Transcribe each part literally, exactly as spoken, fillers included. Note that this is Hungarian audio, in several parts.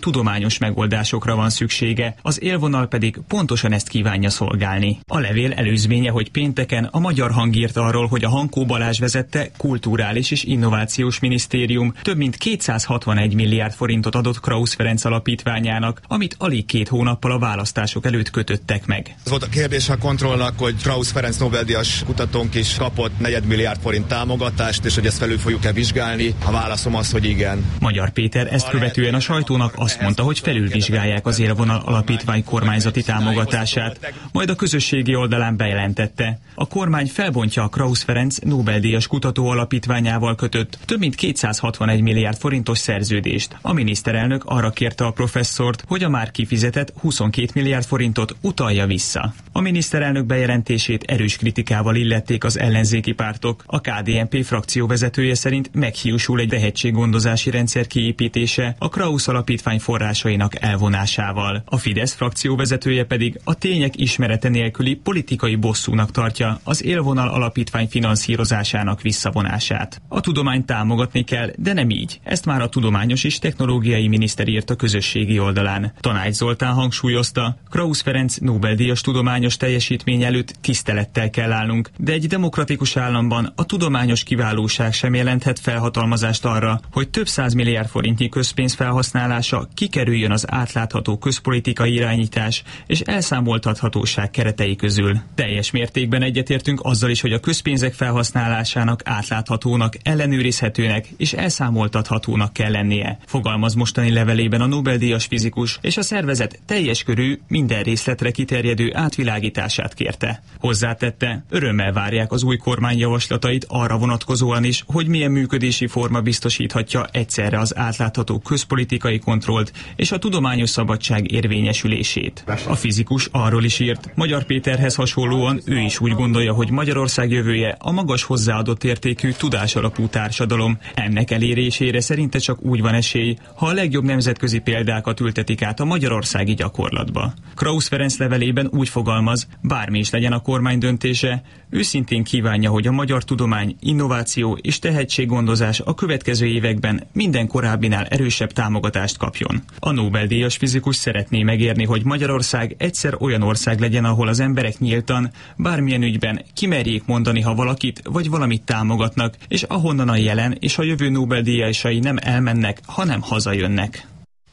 tudományos megoldásokra van szüksége, az élvonal pedig pontosan ezt kívánja szolgálni. A levél előzménye, hogy pénteken a Magyar Hang írt arról, hogy a Hankó Balázs vezette Kulturális és Innovációs Minisztérium több mint kétszázhatvanegy milliárd forintot adott Krausz Ferenc alapítványának, amit alig két hónappal a választások előtt kötöttek meg. Ez volt a kérdés a kontrollnak, hogy Krausz Ferenc Nobel-díjas kutatónk is kapott negyedmilliárd forint támogatást, és hogy ezt felül fogjuk-e vizsgálni. A válaszom az, hogy igen. Magyar Péter ezt követően a sajtónak azt mondta, hogy felülvizsgálják az Élvonal Alapítvány kormányzati támogatását, majd a közösségi oldalán bejelentette. A kormány felbontja a Krausz Ferenc Nobel-díjas kutató alapítványával kötött több mint kétszázhatvanegy milliárd forintos szerződést. A miniszterelnök arra kérte a professzort, hogy a már kifizetett huszonkét milliárd forintot utalja vissza. A miniszterelnök bejelentését erős kritikával illették az ellenzéki pártok. A ká dé en pé frakció vezetője szerint meghiúsul egy tehetséggondozási rendszer kiépítése a Krausz Alapítvány forrásainak elvonásával. A Fidesz frakció vezetője pedig a tények ismerete nélküli politikai bosszúnak tartja az Élvonal Alapítvány finanszírozásának visszavonását. A tudományt támogatni kell, de nem így. Ezt már a tudományos és technológiai miniszter írt a közösségi oldalán. Tanács Zoltán hangsúlyozta, Krausz Ferenc Nobel-díjas tudományos teljesítmény előtt tisztelettel kell állnunk, de egy demokratikus államban a tudományos kiválóság sem jelenthet felhatalmazást arra, hogy több száz milliárd forintnyi közpénz felhasználása kikerüljön az átlátható közpolitikai irányítás és elszámoltathatóság keretei közül. Teljes mértékben egyetértünk azzal is, hogy a közpénzek felhasználásának átláthatónak, ellenőrizhetőnek és elszámoltathatónak kell lennie. Fogalmaz mostani levelében a Nobel-díjas fizikus, és a szervezet teljes körű, minden részletre kiterjedő átvilágítását kérte. Hozzátette, örömmel várják az új kormány javaslatait arra vonatkozóan is, hogy milyen működési forma biztosíthatja egyszerre az átlátható közpolitikai kontrollt és a tudományos szabadság érvényesülését. A fizikus arról is írt, Magyar Péterhez hasonlóan ő is úgy gondolja, hogy Magyarország jövője a magas hozzáadott értékű tudásalapú társadalom. Ennek elérésére szerinte csak úgy van esély, ha a legjobb nemzetközi példákat ültetik át a magyarországi gyakorlatba. Krausz Ferenc levelében úgy fogalmaz, bármi is legyen a kormány döntése, őszintén kívánja, hogy a magyar tudomány, innováció és tehetséggondozás a következő években minden korábbinál erősebb támogatást kapjon. A Nobel-díjas fizikus szeretné megérni, hogy Magyarország egyszer olyan ország legyen, ahol az emberek nyíltan, bármilyen ügyben kimerjék mondani, ha valakit vagy valamit támogatnak, és ahonnan a jelen és a jövő Nobel-díjasai nem elmennek, hanem hazajönnek.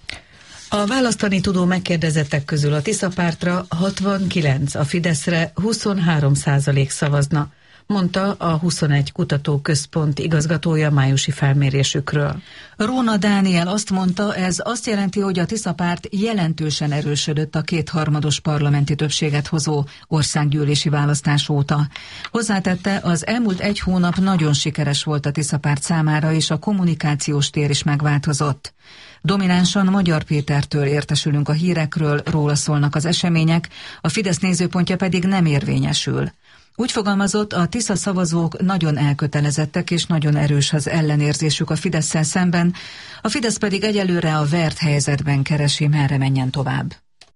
A választani tudó megkérdezettek közül a Tisza pártra hatvankilenc, a Fideszre huszonhárom százalék szavazna, mondta a huszonegy kutatóközpont igazgatója májusi felmérésükről. Róna Dániel azt mondta, ez azt jelenti, hogy a Tisza párt jelentősen erősödött a kétharmados parlamenti többséget hozó országgyűlési választás óta. Hozzátette, az elmúlt egy hónap nagyon sikeres volt a Tisza párt számára, és a kommunikációs tér is megváltozott. Dominánsan Magyar Pétertől értesülünk a hírekről, róla szólnak az események, a Fidesz nézőpontja pedig nem érvényesül. Úgy fogalmazott, a Tisza szavazók nagyon elkötelezettek és nagyon erős az ellenérzésük a Fidesszel szemben, a Fidesz pedig egyelőre a vert helyzetben keresi, merre menjen tovább.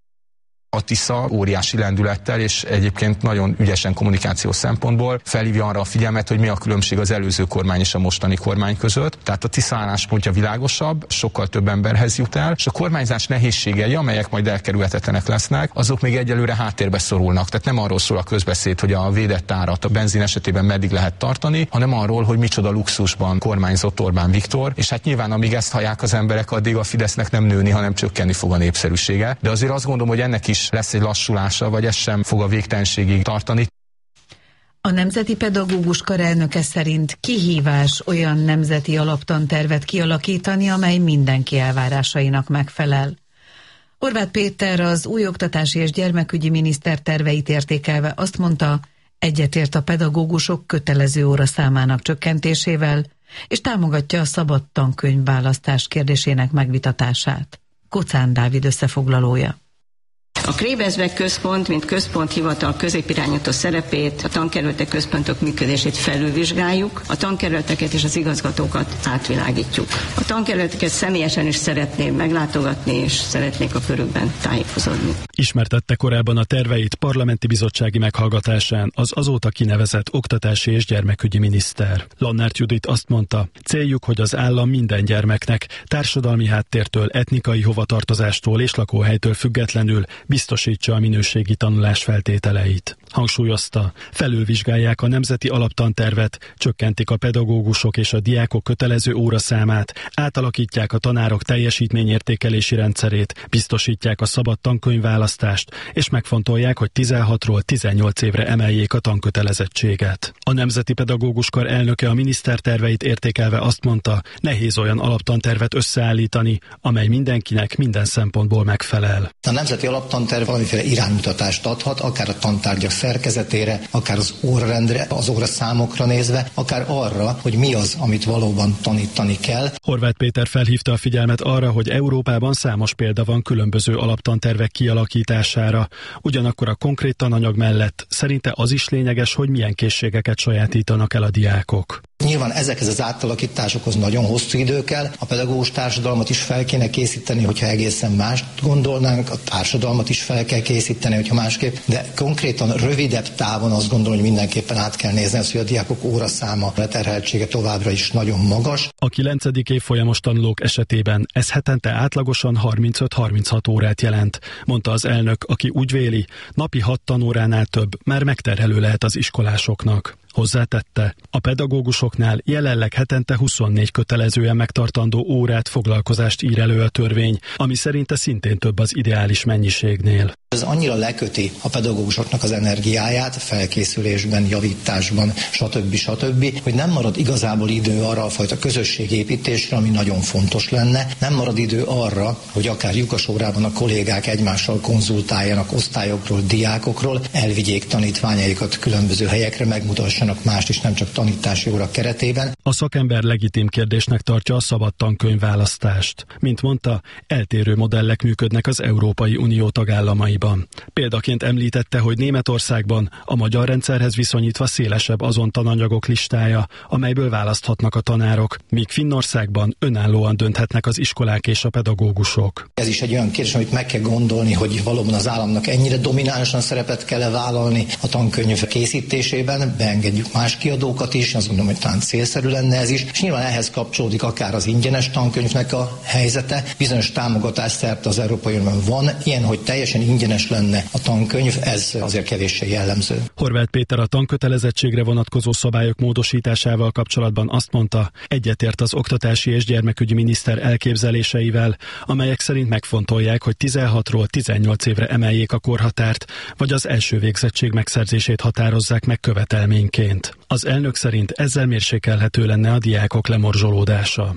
A Tisza óriási lendülettel és egyébként nagyon ügyesen kommunikációs szempontból felhívja arra a figyelmet, hogy mi a különbség az előző kormány és a mostani kormány között. Tehát a Tisza álláspontja világosabb, sokkal több emberhez jut el, és a kormányzás nehézségei, amelyek majd elkerülhetetlenek lesznek, azok még egyelőre háttérbe szorulnak. Tehát nem arról szól a közbeszéd, hogy a védett árat a benzin esetében meddig lehet tartani, hanem arról, hogy micsoda luxusban kormányzott Orbán Viktor, és hát nyilván amíg ezt hallják az emberek, addig a Fidesznek nem nőni, hanem csökkenni fog a népszerűsége. De azért azt gondolom, hogy ennek is lesz egy lassulása, vagy ez sem fog a végtelenségig tartani. A Nemzeti Pedagógus Kar elnöke szerint kihívás olyan nemzeti alaptantervet kialakítani, amely mindenki elvárásainak megfelel. Horváth Péter az új oktatási és gyermekügyi miniszter terveit értékelve azt mondta, egyetért a pedagógusok kötelező óra számának csökkentésével, és támogatja a szabad tankönyvválasztás kérdésének megvitatását. Kocán Dávid összefoglalója. A Krebersbeck központ, mint központhivatal középirányító szerepét, a tankerületek központok működését felülvizsgáljuk, a tankerületeket és az igazgatókat átvilágítjuk. A tankerületeket személyesen is szeretném meglátogatni, és szeretnék a körükben tájékozódni. Ismertette korábban a terveit parlamenti bizottsági meghallgatásán az azóta kinevezett oktatási és gyermekügyi miniszter. Lannárt Judit azt mondta, céljuk, hogy az állam minden gyermeknek társadalmi háttértől, etnikai hovatartozástól és lakóhelytől függetlenül biztosítsa a minőségi tanulás feltételeit. Hangsúlyozta, felülvizsgálják a nemzeti alaptantervet, csökkentik a pedagógusok és a diákok kötelező óraszámát, átalakítják a tanárok teljesítményértékelési rendszerét, biztosítják a szabad tankönyvválasztást, és megfontolják, hogy tizenhatról tizennyolc évre emeljék a tankötelezettséget. A Nemzeti Pedagógus Kar elnöke a miniszter terveit értékelve azt mondta, nehéz olyan alaptantervet összeállítani, amely mindenkinek minden szempontból megfelel. A nemzeti alaptanterv valamiféle iránymutatást adhat, akár a tantárgyak szerkezetére, akár az órarendre, az óraszámokra nézve, akár arra, hogy mi az, amit valóban tanítani kell. Horváth Péter felhívta a figyelmet arra, hogy Európában számos példa van különböző alaptantervek kialakítására. Ugyanakkor a konkrét tananyag mellett szerinte az is lényeges, hogy milyen készségeket sajátítanak el a diákok. Nyilván ezekhez az átalakításokhoz nagyon hosszú idő kell, a pedagógus társadalmat is fel kéne készíteni, hogyha egészen mást gondolnánk, a társadalmat is fel kell készíteni, hogyha másképp, de konkrétan rövidebb távon azt gondolom, hogy mindenképpen át kell nézni azt, hogy a diákok óraszáma leterheltsége továbbra is nagyon magas. A kilencedik évfolyamos tanulók esetében ez hetente átlagosan harmincöt-harminchat órát jelent, mondta az elnök, aki úgy véli, napi hat tanóránál több már megterhelő lehet az iskolásoknak. Hozzátette, a pedagógusoknál jelenleg hetente huszonnégy kötelezően megtartandó órát, foglalkozást ír elő a törvény, ami szerinte szintén több az ideális mennyiségnél. Ez annyira leköti a pedagógusoknak az energiáját, felkészülésben, javításban, stb. stb., hogy nem marad igazából idő arra a fajta közösségépítésre, ami nagyon fontos lenne. Nem marad idő arra, hogy akár lyukas órában a kollégák egymással konzultáljanak osztályokról, diákokról, elvigyék tanítványaikat különböző helyekre, megmutassanak mást is, nem csak tanítási óra keretében. A szakember legitim kérdésnek tartja a szabad tankönyvválasztást. Mint mondta, eltérő modellek működnek az Európai Unió tagállamaiban. Példaként említette, hogy Németországban a magyar rendszerhez viszonyítva szélesebb azon tananyagok listája, amelyből választhatnak a tanárok, míg Finnországban önállóan dönthetnek az iskolák és a pedagógusok. Ez is egy olyan kérdés, amit meg kell gondolni, hogy valóban az államnak ennyire dominánsan szerepet kell vállalni a tankönyv készítésében, beengedjük más kiadókat is, azt gondolom, hogy talán célszerű lenne ez is, és nyilván ehhez kapcsolódik akár az ingyenes tankönyvnek a helyzete. Bizonyos támogatás szerte az Európai Unióban van, ilyen, hogy teljesen ingyenes lenne a tankönyv, ez azért kevéssé jellemző. Horváth Péter a tankötelezettségre vonatkozó szabályok módosításával kapcsolatban azt mondta, egyetért az oktatási és gyermekügyi miniszter elképzeléseivel, amelyek szerint megfontolják, hogy tizenhatról tizennyolc évre emeljék a korhatárt, vagy az első végzettség megszerzését határozzák meg követelményként. Az elnök szerint ezzel mérsékelhető lenne a diákok lemorzsolódása.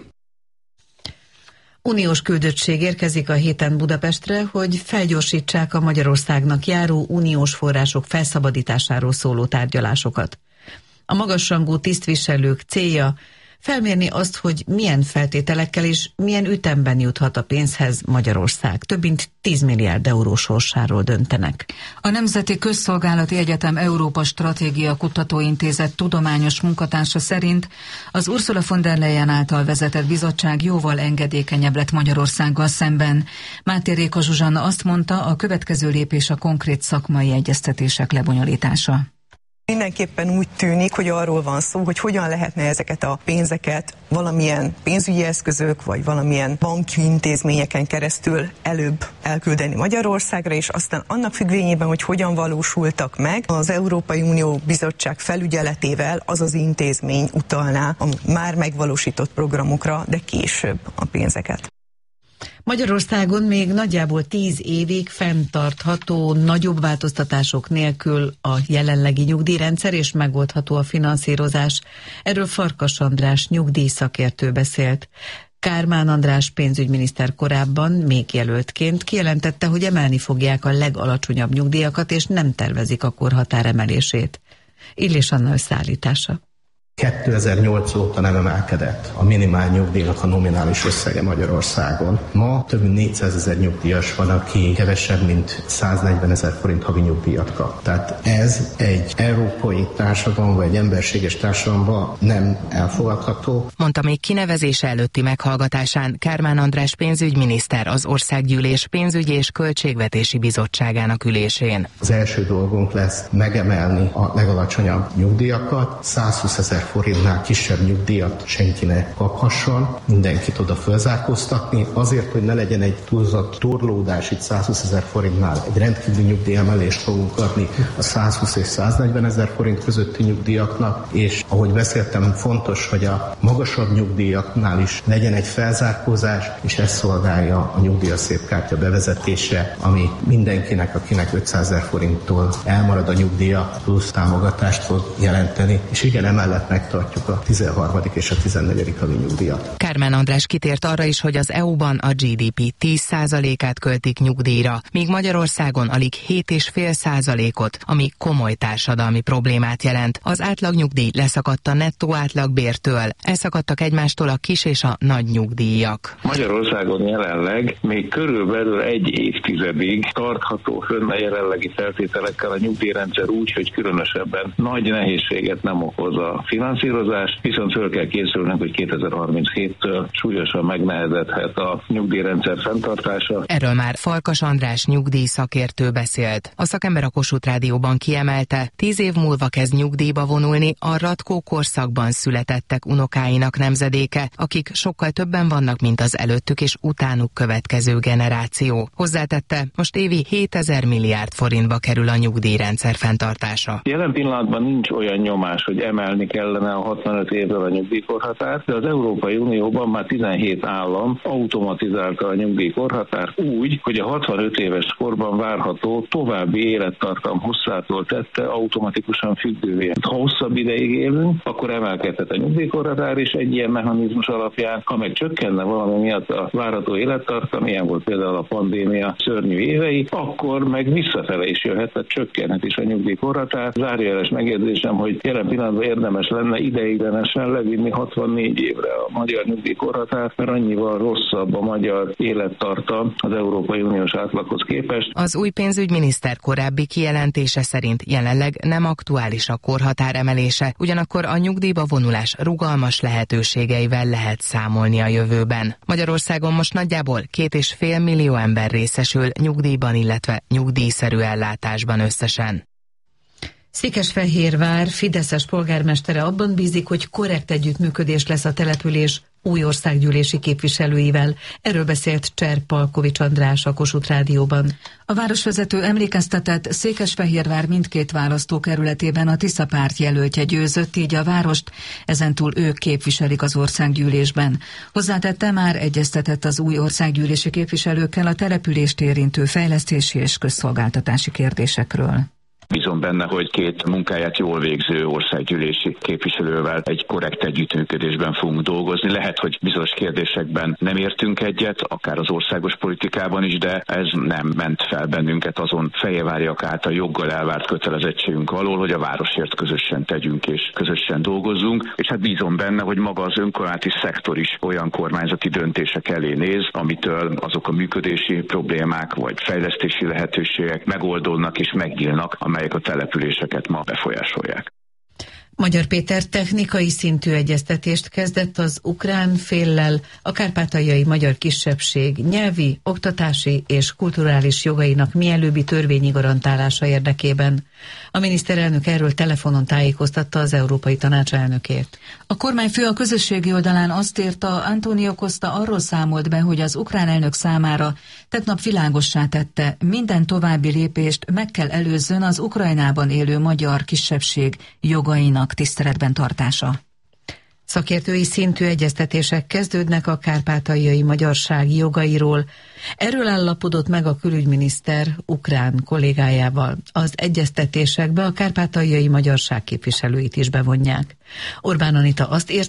Uniós küldöttség érkezik a héten Budapestre, hogy felgyorsítsák a Magyarországnak járó uniós források felszabadításáról szóló tárgyalásokat. A magasrangú tisztviselők célja felmérni azt, hogy milyen feltételekkel és milyen ütemben juthat a pénzhez Magyarország. Több mint tíz milliárd euró sorsáról döntenek. A Nemzeti Közszolgálati Egyetem Európa Stratégia Kutatóintézet tudományos munkatársa szerint az Ursula von der Leyen által vezetett bizottság jóval engedékenyebb lett Magyarországgal szemben. Máté Réka Zsuzsanna azt mondta, a következő lépés a konkrét szakmai egyeztetések lebonyolítása. Mindenképpen úgy tűnik, hogy arról van szó, hogy hogyan lehetne ezeket a pénzeket valamilyen pénzügyi eszközök, vagy valamilyen banki intézményeken keresztül előbb elküldeni Magyarországra, és aztán annak függvényében, hogy hogyan valósultak meg, az Európai Unió Bizottság felügyeletével az az intézmény utalná a már megvalósított programokra, de később a pénzeket. Magyarországon még nagyjából tíz évig fenntartható nagyobb változtatások nélkül a jelenlegi nyugdíjrendszer, és megoldható a finanszírozás. Erről Farkas András nyugdíjszakértő beszélt. Kármán András pénzügyminiszter korábban még jelöltként kijelentette, hogy emelni fogják a legalacsonyabb nyugdíjakat, és nem tervezik a korhatár emelését. Illés Anna összeállítása. kétezer-nyolc óta nem emelkedett a minimál nyugdíjnak a nominális összege Magyarországon. Ma több mint négyszázezer nyugdíjas van, aki kevesebb, mint száznegyvenezer forint havi nyugdíjat kap. Tehát ez egy európai társadalomban, vagy egy emberséges társadalomban nem elfogadható. Mondta még kinevezése előtti meghallgatásán Kármán András pénzügyminiszter az Országgyűlés pénzügyi és költségvetési bizottságának ülésén. Az első dolgunk lesz megemelni a legalacsonyabb nyugdíjakat, százhúszezer forintnál kisebb nyugdíjat senki ne kaphasson, mindenkit oda fölzárkóztatni, azért, hogy ne legyen egy túlzott torlódás itt százhúszezer forintnál. Egy rendkívüli nyugdíjemelést fogunk adni a százhúsz és száznegyvenezer forint közötti nyugdíjaknak, és ahogy beszéltem, fontos, hogy a magasabb nyugdíjaknál is legyen egy felzárkózás, és ez szolgálja a nyugdíjaszépkártya bevezetése, ami mindenkinek, akinek ötszázezer forinttól elmarad a nyugdíja, plusz támogatást fog jelenteni, és igen, emellett megtartjuk a tizenharmadik és a tizennegyedik havi nyugdíjat. Kármán András kitért arra is, hogy az é u-ban a gé dé pé tíz százalékát költik nyugdíjra, míg Magyarországon alig hét egész öt százalékot, ami komoly társadalmi problémát jelent. Az átlagnyugdíj leszakadt a nettó átlagbértől, elszakadtak egymástól a kis és a nagy nyugdíjak. Magyarországon jelenleg még körülbelül egy évtizedig tartható fönn a jelenlegi feltételekkel a nyugdíjrendszer úgy, hogy különösebben nagy nehézséget nem okoz a finanszírozás, viszont föl kell készülnünk, hogy kétezer-harminchéttől súlyosan megnehezedhet a nyugdíjrendszer fenntartása. Erről már Farkas András nyugdíj szakértő beszélt. A szakember a Kossuth Rádióban kiemelte, tíz év múlva kezd nyugdíjba vonulni a Ratkó korszakban születettek unokáinak nemzedéke, akik sokkal többen vannak, mint az előttük és utánuk következő generáció. Hozzátette, most évi hétezer milliárd forintba kerül a nyugdíjrendszer fenntartása. Jelen pillanatban nincs olyan nyomás, hogy emelni kellene a hatvanöt évvel a nyugdíjkorhatárt, de az Európai Unióban már tizenhét állam automatizálta a nyugdíjkorhatárt úgy, hogy a hatvanöt éves korban várható további élettartam hosszától tette automatikusan függővé. Ha hosszabb ideig élünk, akkor emelkedhet a nyugdíjkorhatár is egy ilyen mechanizmus alapján, ha meg csökkenne valami miatt a várható élettartam, ilyen volt például a pandémia szörnyű évei, akkor meg visszafele is jöhet, tehát csökkenhet is a nyugdíjkorhatár. Zárójeles megjegyzésem, hogy jelen pillanatban érdemes lenne ideiglenesen levinni hatvannégy évre a magyar nyugdíjkorhatárt, mert annyival rosszabb a magyar élettartam az Európai Uniós átlaghoz képest. Az új pénzügyminiszter korábbi kijelentése szerint jelenleg nem aktuális a korhatár emelése, ugyanakkor a nyugdíjba vonulás rugalmas lehetőségeivel lehet számolni a jövőben. Magyarországon most nagyjából két és fél millió ember részesül nyugdíjban, illetve nyugdíjszerű ellátásban összesen. Székesfehérvár fideszes polgármestere abban bízik, hogy korrekt együttműködés lesz a település új országgyűlési képviselőivel. Erről beszélt Cserp Palkovics András a Kossuth Rádióban. A városvezető emlékeztetett, Székesfehérvár mindkét választókerületében a Tisza párt jelöltje győzött, így a várost ezentúl ők képviselik az országgyűlésben. Hozzátette, már egyeztetett az új országgyűlési képviselőkkel a települést érintő fejlesztési és közszolgáltatási kérdésekről. Bízom benne, hogy két munkáját jól végző országgyűlési képviselővel egy korrekt együttműködésben fogunk dolgozni. Lehet, hogy bizonyos kérdésekben nem értünk egyet, akár az országos politikában is, de ez nem ment fel bennünket azon Fehérváriak által joggal elvárt kötelezettségünk alól, hogy a városért közösen tegyünk és közösen dolgozzunk. És hát bízom benne, hogy maga az önkormányzati szektor is olyan kormányzati döntések elé néz, amitől azok a működési problémák vagy fejlesztési lehetőségek megoldódnak és megnyílnak, amelyek a településeket ma befolyásolják. Magyar Péter technikai szintű egyeztetést kezdett az ukrán féllel a kárpátaljai magyar kisebbség nyelvi, oktatási és kulturális jogainak mielőbbi törvényi garantálása érdekében. A miniszterelnök erről telefonon tájékoztatta az Európai Tanács elnökét. A kormányfő a közösségi oldalán azt írta, Antonio Costa arról számolt be, hogy az ukrán elnök számára tegnap világossá tette, minden további lépést meg kell előzzön az Ukrajnában élő magyar kisebbség jogainak tiszteletben tartása. Szakértői szintű egyeztetések kezdődnek a kárpátaljai magyarság jogairól. Erről állapodott meg a külügyminiszter ukrán kollégájával. Az egyeztetésekbe a kárpátaljai magyarság képviselőit is bevonják. Orbán Anita azt írta,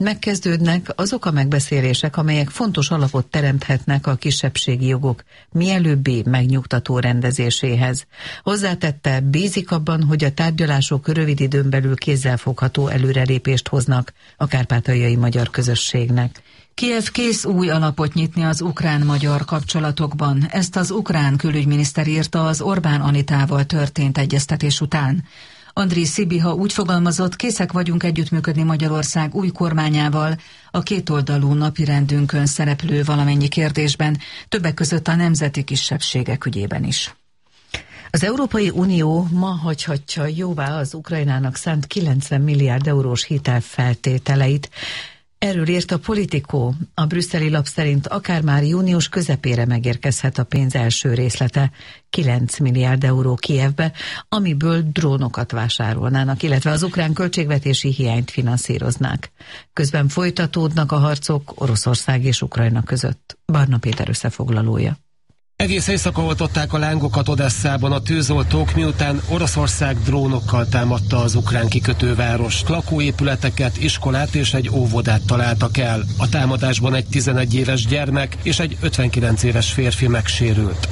Megkezdődnek azok a megbeszélések, amelyek fontos alapot teremthetnek a kisebbségi jogok mielőbbi megnyugtató rendezéséhez. Hozzátette, bízik abban, hogy a tárgyalások rövid időn belül kézzelfogható előrelépést hoznak a kárpátaljai magyar közösségnek. Kijev kész új alapot nyitni az ukrán-magyar kapcsolatokban. Ezt az ukrán külügyminiszter írta az Orbán Anitával történt egyeztetés után. Andriy Sibiha úgy fogalmazott, készek vagyunk együttműködni Magyarország új kormányával a kétoldalú napirendünkön szereplő valamennyi kérdésben, többek között a nemzeti kisebbségek ügyében is. Az Európai Unió ma hagyhatja jóvá az Ukrajnának szánt kilencven milliárd eurós hitel feltételeit. Erről írt a Politico. A brüsszeli lap szerint akár már június közepére megérkezhet a pénz első részlete, kilenc milliárd euró Kijevbe, amiből drónokat vásárolnának, illetve az ukrán költségvetési hiányt finanszíroznák. Közben folytatódnak a harcok Oroszország és Ukrajna között. Barna Péter összefoglalója. Egész éjszaka oltották a lángokat Odesszában a tűzoltók, miután Oroszország drónokkal támadta az ukrán kikötővárost. Lakóépületeket, iskolát és egy óvodát találtak el. A támadásban egy tizenegy éves gyermek és egy ötvenkilenc éves férfi megsérült.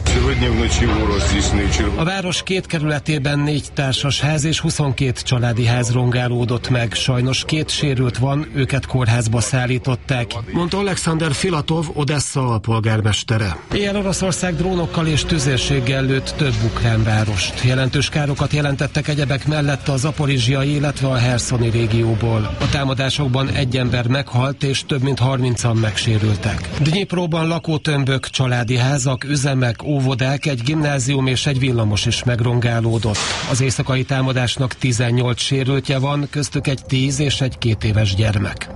A város két kerületében négy társasház és huszonkét családi ház rongálódott meg. Sajnos két sérült van, őket kórházba szállították, mondta Alexander Filatov, Odessa alpolgármestere. Éjjel Oroszország drónokkal és tüzérséggel lőtt több ukrán várost. Jelentős károkat jelentettek egyebek mellett a zaporizsiai, illetve a herszoni régióból. A támadásokban egy ember meghalt és több mint harmincan megsérültek. Dnyipróban lakótömbök, családi házak, üzemek, óvodák, egy gimnázium és egy villamos is megrongálódott. Az éjszakai támadásnak tizennyolc sérültje van, köztük egy tíz és egy két éves gyermek.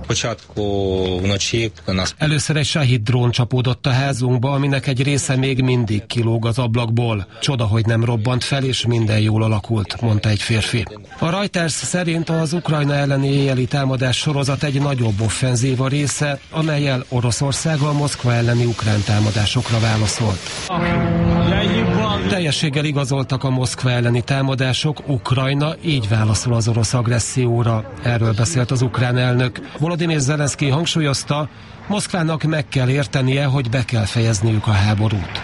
Először egy Shahid drón csapódott a házunkba, aminek egy része még mindig kilóg az ablakból. Csoda, hogy nem robbant fel, és minden jól alakult, mondta egy férfi. A Reuters szerint az Ukrajna elleni éjjeli támadás sorozat egy nagyobb offenzíva része, amellyel Oroszország a Moszkva elleni ukrán támadásokra válaszolt. Teljességgel igazoltak a Moszkva elleni támadások, Ukrajna így válaszol az orosz agresszióra. Erről beszélt az ukrán elnök. Volodymyr Zelenszkij hangsúlyozta, Moszkvának meg kell értenie, hogy be kell fejezniük a háborút.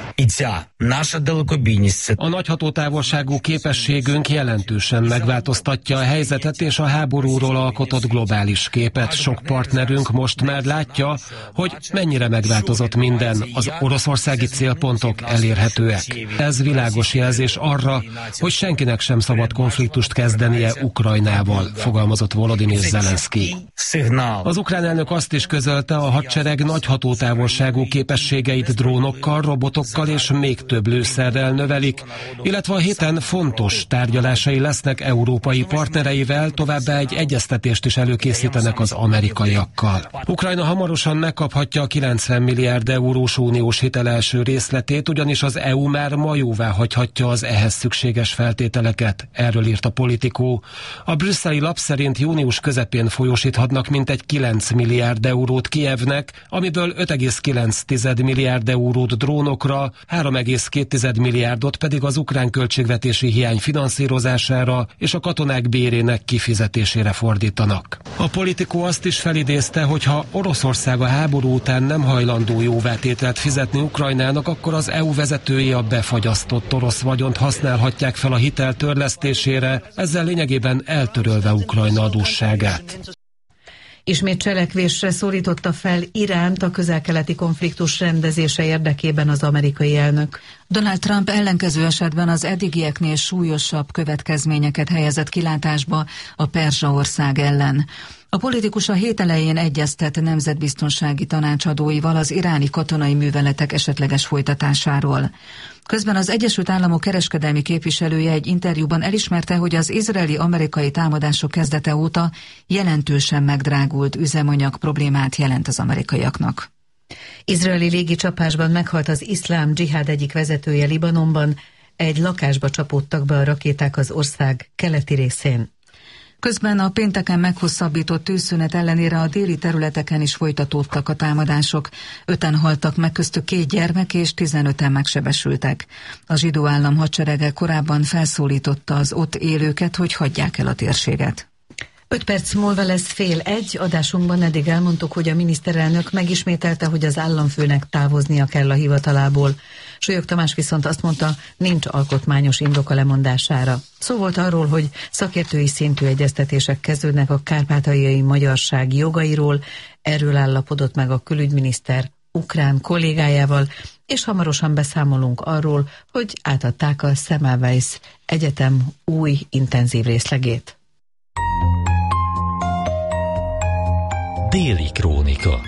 A nagyhatótávolságú képességünk jelentősen megváltoztatja a helyzetet és a háborúról alkotott globális képet. Sok partnerünk most már látja, hogy mennyire megváltozott minden, az oroszországi célpontok elérhetőek. Ez világos jelzés arra, hogy senkinek sem szabad konfliktust kezdenie Ukrajnával, fogalmazott Volodymyr Zelenszkij. Az ukrán elnök azt is közölte, a hadsereg nagy hatótávolságú képességeit drónokkal, robotokkal és még több lőszerrel növelik, illetve a héten fontos tárgyalásai lesznek európai partnereivel, továbbá egy egyeztetést is előkészítenek az amerikaiakkal. Ukrajna hamarosan megkaphatja a kilencven milliárd eurós uniós hitel első részletét, ugyanis az é u már ma jóvá hagyhatja az ehhez szükséges feltételeket. Erről írt a Politico. A brüsszeli lap szerint június közepén folyósíthatnak mintegy kilenc milliárd eurót Kijevnek, amiből öt egész kilenc milliárd eurót drónokra, három egész két milliárdot pedig az ukrán költségvetési hiány finanszírozására és a katonák bérének kifizetésére fordítanak. A Politico azt is felidézte, hogy ha Oroszország a háború után nem hajlandó jóvátételt fizetni Ukrajnának, akkor az é u vezetői a befagyasztott orosz vagyont használhatják fel a hitel törlesztésére, ezzel lényegében eltörölve Ukrajna adósságát. Ismét cselekvésre szólította fel Iránt a közel-keleti konfliktus rendezése érdekében az amerikai elnök. Donald Trump ellenkező esetben az eddigieknél súlyosabb következményeket helyezett kilátásba a Perzsa-ország ellen. A politikus a hét elején egyeztet nemzetbiztonsági tanácsadóival az iráni katonai műveletek esetleges folytatásáról. Közben az Egyesült Államok kereskedelmi képviselője egy interjúban elismerte, hogy az izraeli-amerikai támadások kezdete óta jelentősen megdrágult üzemanyag problémát jelent az amerikaiaknak. Izraeli légicsapásban meghalt az iszlám dzsihád egyik vezetője Libanonban, egy lakásba csapódtak be a rakéták az ország keleti részén. Közben a pénteken meghosszabbított tűzszünet ellenére a déli területeken is folytatódtak a támadások. Öten haltak meg, köztük két gyermek és tizenöten megsebesültek. A zsidó állam hadserege korábban felszólította az ott élőket, hogy hagyják el a térséget. Öt perc múlva lesz fél egy, adásunkban eddig elmondtuk, hogy a miniszterelnök megismételte, hogy az államfőnek távoznia kell a hivatalából. Súlyog Tamás viszont azt mondta, nincs alkotmányos indok a lemondására. Szó volt arról, hogy szakértői szintű egyeztetések kezdődnek a kárpátaljai magyarság jogairól, erről állapodott meg a külügyminiszter ukrán kollégájával, és hamarosan beszámolunk arról, hogy átadták a Semmelweis Egyetem új intenzív részlegét. Déli krónika.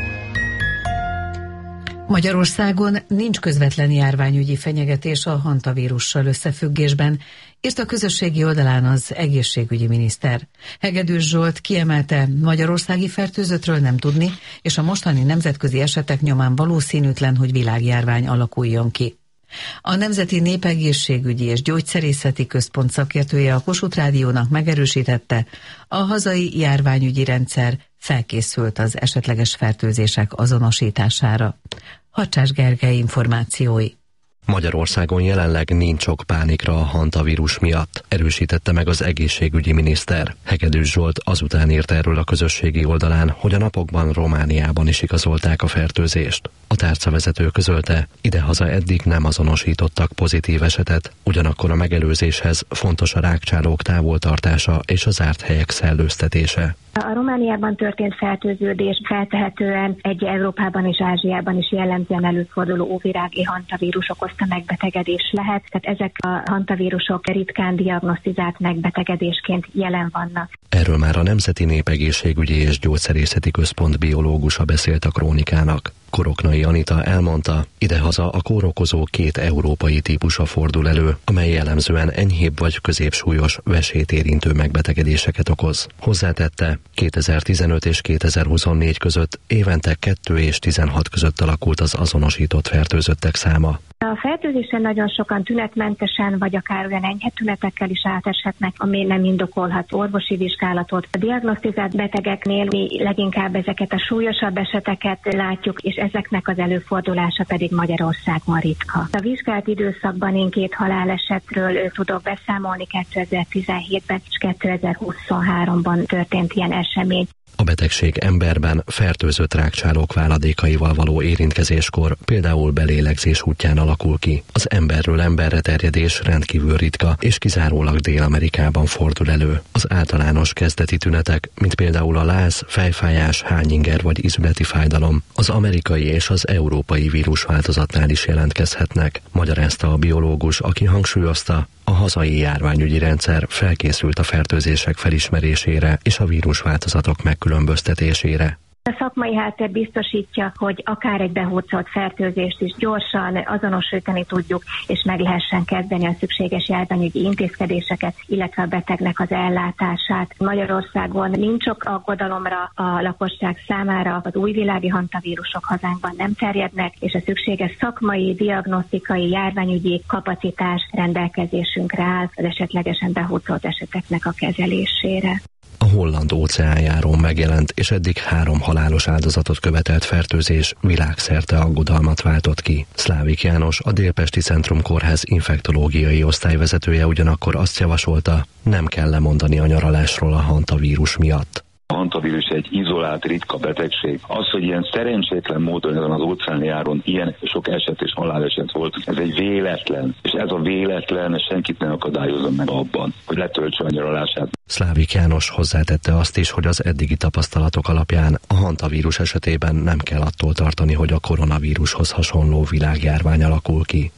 Magyarországon nincs közvetlen járványügyi fenyegetés a hantavírussal összefüggésben, írt a közösségi oldalán az egészségügyi miniszter. Hegedűs Zsolt kiemelte, magyarországi fertőzöttről nem tudni, és a mostani nemzetközi esetek nyomán valószínűtlen, hogy világjárvány alakuljon ki. A Nemzeti Népegészségügyi és Gyógyszerészeti Központ szakértője a Kossuth Rádiónak megerősítette, a hazai járványügyi rendszer felkészült az esetleges fertőzések azonosítására. Hacsás Gergely információi. Magyarországon jelenleg nincs ok pánikra a hantavírus miatt, erősítette meg az egészségügyi miniszter. Hegedűs Zsolt azután írt erről a közösségi oldalán, hogy a napokban Romániában is igazolták a fertőzést. A tárcavezető közölte, idehaza eddig nem azonosítottak pozitív esetet, ugyanakkor a megelőzéshez fontos a rákcsálók távoltartása és a zárt helyek szellőztetése. A Romániában történt fertőződés feltehetően egy Európában és Ázsiában is jellemzően előforduló óvirági hantavírus okozta megbetegedés lehet, tehát ezek a hantavírusok ritkán diagnosztizált megbetegedésként jelen vannak. Erről már a Nemzeti Népegészségügyi és Gyógyszerészeti Központ biológusa beszélt a Krónikának. Koroknai Anita elmondta, idehaza a kórokozó két európai típusa fordul elő, amely jellemzően enyhébb vagy középsúlyos vesét érintő megbetegedéseket okoz. Hozzátette, kétezer-tizenöt és kétezer-huszonnégy között évente kettő és tizenhat között alakult az azonosított fertőzöttek száma. A fertőzésen nagyon sokan tünetmentesen, vagy akár olyan enyhe tünetekkel is áteshetnek, ami nem indokolhat orvosi vizsgálatot. A diagnosztizált betegeknél mi leginkább ezeket a súlyosabb eseteket látjuk, és ezeknek az előfordulása pedig Magyarországon ritka. A vizsgált időszakban én két halálesetről tudok beszámolni, kétezer-tizenhétben és kétezer-huszonháromban történt ilyen esemény. A betegség emberben fertőzött rákcsálók váladékaival való érintkezéskor, például belélegzés útján alakul ki. Az emberről emberre terjedés rendkívül ritka, és kizárólag Dél-Amerikában fordul elő. Az általános kezdeti tünetek, mint például a láz, fejfájás, hányinger vagy izületi fájdalom, az amerikai és az európai vírusváltozatnál is jelentkezhetnek, magyarázta a biológus, aki hangsúlyozta, a hazai járványügyi rendszer felkészült a fertőzések felismerésére és a vírusváltozatok megkülönböztetésére. A szakmai háttér biztosítja, hogy akár egy behurcolt fertőzést is gyorsan azonosítani tudjuk, és meg lehessen kezdeni a szükséges járványügyi intézkedéseket, illetve a betegnek az ellátását. Magyarországon nincs ok aggodalomra a lakosság számára, az újvilági hantavírusok hazánkban nem terjednek, és a szükséges szakmai, diagnosztikai, járványügyi kapacitás rendelkezésünkre áll az esetlegesen behurcolt eseteknek a kezelésére. A holland óceánjárón megjelent és eddig három halálos áldozatot követelt fertőzés világszerte aggodalmat váltott ki. Szlávik János, a Délpesti Centrum Kórház infektológiai osztályvezetője ugyanakkor azt javasolta, nem kell lemondani a nyaralásról a hantavírus miatt. A hantavírus egy izolált, ritka betegség. Az, hogy ilyen szerencsétlen módon ezen az óceánjáron ilyen sok eset és haláleset volt, ez egy véletlen. És ez a véletlen senkit nem akadályozza meg abban, hogy letöltse a nyaralását. Szlávik János hozzátette azt is, hogy az eddigi tapasztalatok alapján a hantavírus esetében nem kell attól tartani, hogy a koronavírushoz hasonló világjárvány alakul ki.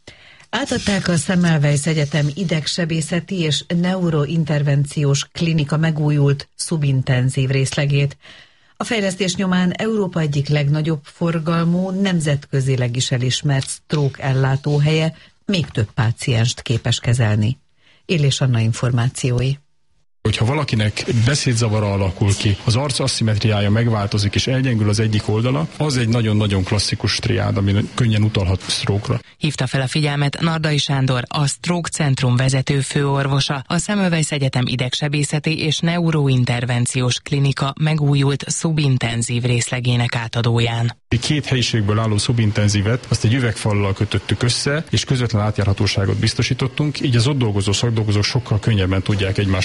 Átadták a Semmelweis Egyetem idegsebészeti és neurointervenciós klinika megújult szubintenzív részlegét. A fejlesztés nyomán Európa egyik legnagyobb forgalmú, nemzetközileg is elismert stroke ellátóhelye még több pácienst képes kezelni. Illés Anna információi. Hogyha valakinek beszédzavara alakul ki, az arc aszimmetriája megváltozik és elgyengül az egyik oldala, az egy nagyon-nagyon klasszikus triád, ami könnyen utalhat stroke-ra. Hívta fel a figyelmet Nardai Sándor, a Stroke Centrum vezető főorvosa, a Semmelweis Egyetem idegsebészeti és neurointervenciós klinika megújult szubintenzív részlegének átadóján. Két helyiségből álló szubintenzívet, azt egy üvegfallal kötöttük össze, és közvetlen átjárhatóságot biztosítottunk, így az ott dolgozó szakdolgozók sokkal könnyebben tudják egymás munkáját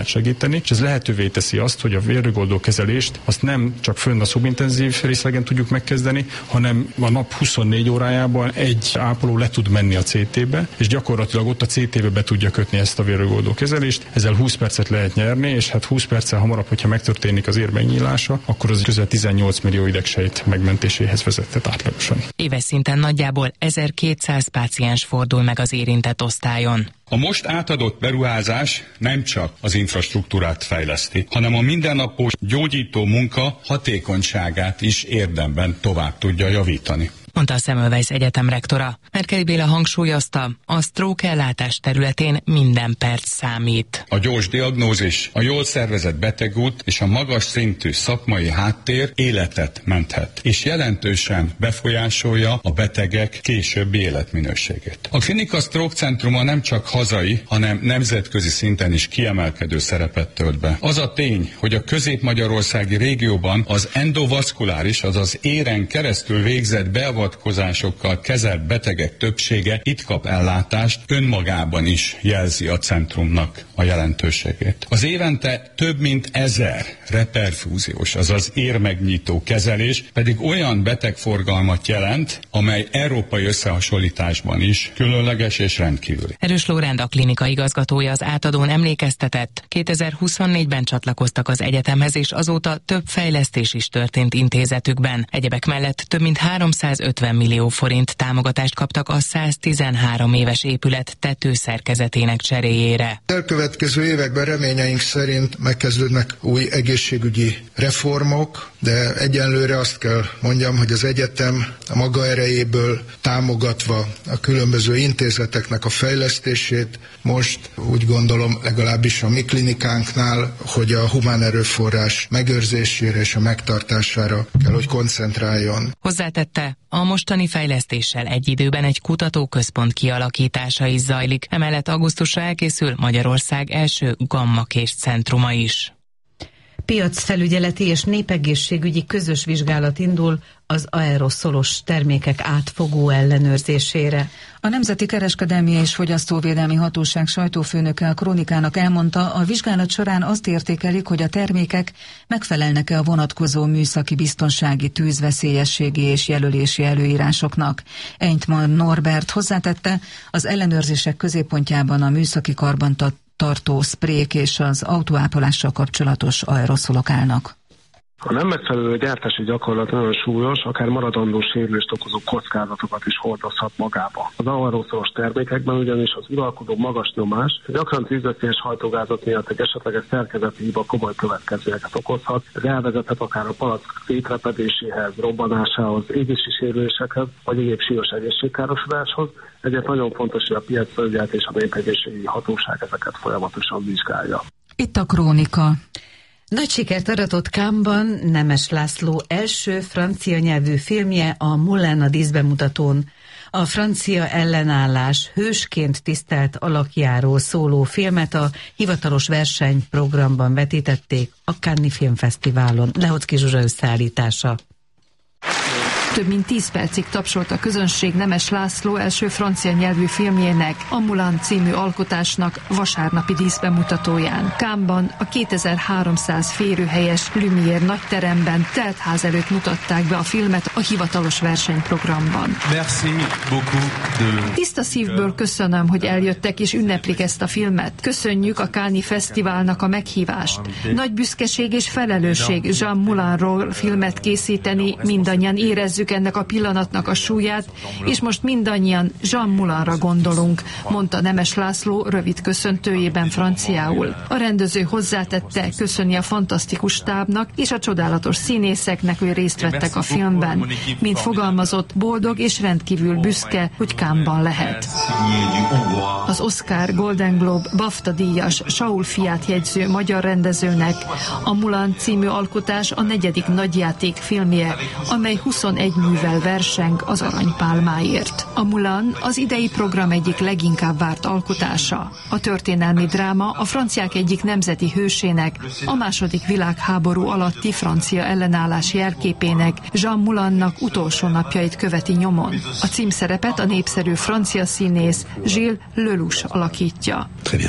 segíteni, és ez lehetővé teszi azt, hogy a vérrögoldó kezelést azt nem csak fönn a szubintenzív részlegen tudjuk megkezdeni, hanem a nap huszonnégy órájában egy ápoló le tud menni a cé té-be, és gyakorlatilag ott a cé té-be be tudja kötni ezt a vérrögoldó kezelést. Ezzel húsz percet lehet nyerni, és hát húsz perccel hamarabb, hogyha megtörténik az ér megnyílása, akkor az közel tizennyolc millió idegsejt megmentéséhez vezethet átlagosan. Éves szinten nagyjából ezerkétszáz páciens fordul meg az érintett osztályon. A most átadott beruházás nem csak az infrastruktúrát fejleszti, hanem a mindennapos gyógyító munka hatékonyságát is érdemben tovább tudja javítani, mondta a Semmelweis Egyetem rektora. Merkely Béla hangsúlyozta, a stroke ellátás területén minden perc számít. A gyors diagnózis, a jól szervezett betegút és a magas szintű szakmai háttér életet menthet, és jelentősen befolyásolja a betegek későbbi életminőségét. A Klinika Stroke Centruma nem csak hazai, hanem nemzetközi szinten is kiemelkedő szerepet tölt be. Az a tény, hogy a közép-magyarországi régióban az endovaszkuláris, azaz éren keresztül végzett beavatkozásokkal kezelt betegek többsége itt kap ellátást, önmagában is jelzi a centrumnak a jelentőségét. Az évente több mint ezer reperfúziós, azaz érmegnyitó kezelés pedig olyan betegforgalmat jelent, amely európai összehasonlításban is különleges és rendkívüli. Erős Lóránd, a klinika igazgatója az átadón emlékeztetett, kétezer-huszonnégyben csatlakoztak az egyetemhez, és azóta több fejlesztés is történt intézetükben. Egyebek mellett több mint háromszázötven millió forint támogatást kaptak a száztizenhárom éves épület tetőszerkezetének cseréjére. Az elkövetkező években reményeink szerint megkezdődnek új egészségügyi reformok, de egyenlőre azt kell mondjam, hogy az egyetem a maga erejéből támogatva a különböző intézeteknek a fejlesztését most úgy gondolom legalábbis a mi klinikánknál, hogy a humán erőforrás megőrzésére és a megtartására kell, hogy koncentráljon. Hozzátette, a mostani fejlesztéssel egy időben egy kutatóközpont kialakítása is zajlik, emellett augusztusra elkészül Magyarország első gammakés centruma is. Piacfelügyeleti és népegészségügyi közös vizsgálat indul az aeroszolos termékek átfogó ellenőrzésére. A Nemzeti Kereskedelmi és Fogyasztóvédelmi Hatóság sajtófőnöke a Krónikának elmondta, a vizsgálat során azt értékelik, hogy a termékek megfelelnek-e a vonatkozó műszaki biztonsági, tűzveszélyességi és jelölési előírásoknak. Eintman Norbert hozzátette, az ellenőrzések középpontjában a műszaki karbantartó szprék és az autóápolással kapcsolatos aeroszolok állnak. A nem megfelelő gyártási gyakorlat nagyon súlyos, akár maradandó sérülést okozó kockázatokat is hordozhat magába. Az aeroszolos termékekben ugyanis az uralkodó magas nyomás, gyakran tűzveszélyes hajtógázat miatt egy esetleges szerkezeti hiba komoly következményeket okozhat. Ez elvezethet akár a palack szétrepedéséhez, robbanásához, égési sérülésekhez, vagy egyéb súlyos egészségkárosodáshoz. Ezért nagyon fontos, hogy a piacfelügyelet és a népegészségügyi hatóság ezeket folyamatosan vizsgálja. Itt a Krónika. Nagy sikert aratott Cannes-ban Nemes László első francia nyelvű filmje, a Moulin a díszbemutatón. A francia ellenállás hősként tisztelt alakjáról szóló filmet a hivatalos versenyprogramban vetítették a Cannes-i Filmfesztiválon. Lehocki Zsuzsa összeállítása. Több mint tíz percig tapsolt a közönség Nemes László első francia nyelvű filmjének, a Moulin című alkotásnak vasárnapi díszbemutatóján. Cannes-ban a kétezer-háromszáz férőhelyes Lumière nagyteremben telt ház előtt mutatták be a filmet a hivatalos versenyprogramban. Merci beaucoup de... Tiszta szívből köszönöm, hogy eljöttek és ünneplik ezt a filmet. Köszönjük a Cannes-i Fesztiválnak a meghívást. Nagy büszkeség és felelősség Jean Moulinról filmet készíteni, mindannyian érezzük ennek a pillanatnak a súlyát, és most mindannyian Jean Moulinra gondolunk, mondta Nemes László rövid köszöntőjében franciául. A rendező hozzátette, köszöni a fantasztikus stábnak és a csodálatos színészeknek, hogy részt vettek a filmben. Mint fogalmazott, boldog és rendkívül büszke, hogy Cannes-ban lehet. Az Oscar, Golden Globe, BAFTA díjas Saul Fiát jegyző magyar rendezőnek a Moulin című alkotás a negyedik nagyjáték filmje, amely huszonegy művel verseng az aranypálmáért. A Moulin az idei program egyik leginkább várt alkotása. A történelmi dráma a franciák egyik nemzeti hősének, a második világháború alatti francia ellenállás jelképének, Jean Moulinnak utolsó napjait követi nyomon. A címszerepet a népszerű francia színész Gilles Lelouch alakítja. Très bien.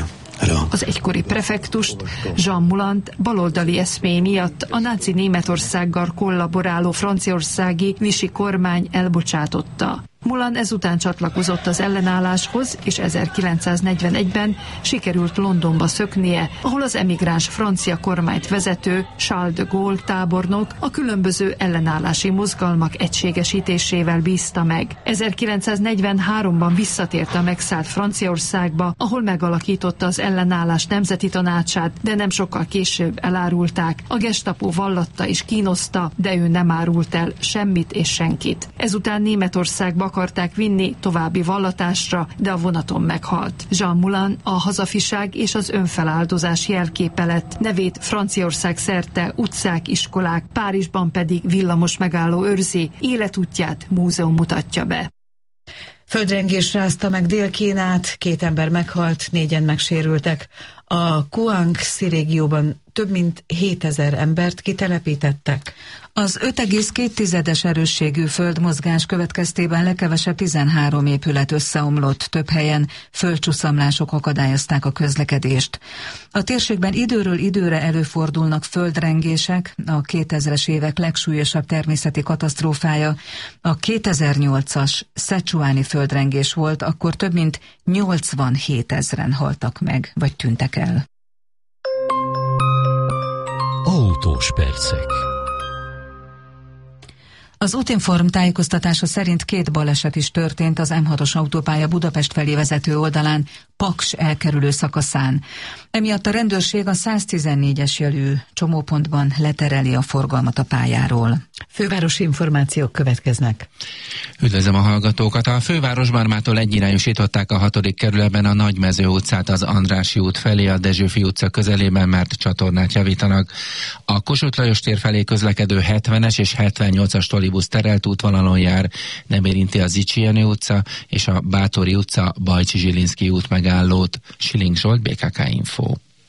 Az egykori prefektust, Jean Moulant baloldali eszméi miatt a náci Németországgal kollaboráló franciaországi Vichy kormány elbocsátotta. Moulant ezután csatlakozott az ellenálláshoz, és ezerkilencszáznegyvenegyben sikerült Londonba szöknie, ahol az emigráns francia kormányt vezető Charles de Gaulle tábornok a különböző ellenállási mozgalmak egységesítésével bízta meg. ezerkilencszáznegyvenháromban visszatért a megszállt Franciaországba, ahol megalakította az ellenállás nemzeti tanácsát, de nem sokkal később elárulták. A Gestapo vallatta és kínoszta, de ő nem árult el semmit és senkit. Ezután Németországba akarták vinni további vallatásra, de a vonaton meghalt. Jean Moulant a hazafiság és az önfeláldozás jelképe lett. Nevét Franciaország szerte utcák, iskolák, Párizsban pedig villamos megálló őrzi, életútját múzeum mutatja be. Földrengés rázta meg Dél-Kínát, két ember meghalt, négyen megsérültek. A Guangxi régióban több mint hétezer embert kitelepítettek. Az öt egész két erősségű földmozgás következtében legkevesebb tizenhárom épület összeomlott, több helyen földcsuszamlások akadályozták a közlekedést. A térségben időről időre előfordulnak földrengések, a kétezres évek legsúlyosabb természeti katasztrófája a kétezer-nyolcas szecsuáni földrengés volt, akkor több mint nyolcvanhétezren haltak meg, vagy tűntek el. Autós percek. Az Útinform tájékoztatása szerint két baleset is történt az M hatos autópálya Budapest felé vezető oldalán, Paks elkerülő szakaszán. Emiatt a rendőrség a száztizennégyes jelű csomópontban letereli a forgalmat a pályáról. Fővárosi információk következnek. Üdvözlöm a hallgatókat! A fővárosban mától egyirányosították a hatodik kerületben a Nagymező utcát az Andrássy út felé, a Dezsőfi utca közelében, mert csatornát javítanak. A Kossuth Lajos tér felé közlekedő hetvenes és hetvennyolcas trolibusz terelt útvonalon jár, nem érinti a Zichy Jenő utca és a Bátori utca Bajcsi Zsilinszky út megállót. Siling Zsolt, bé ká ká Info.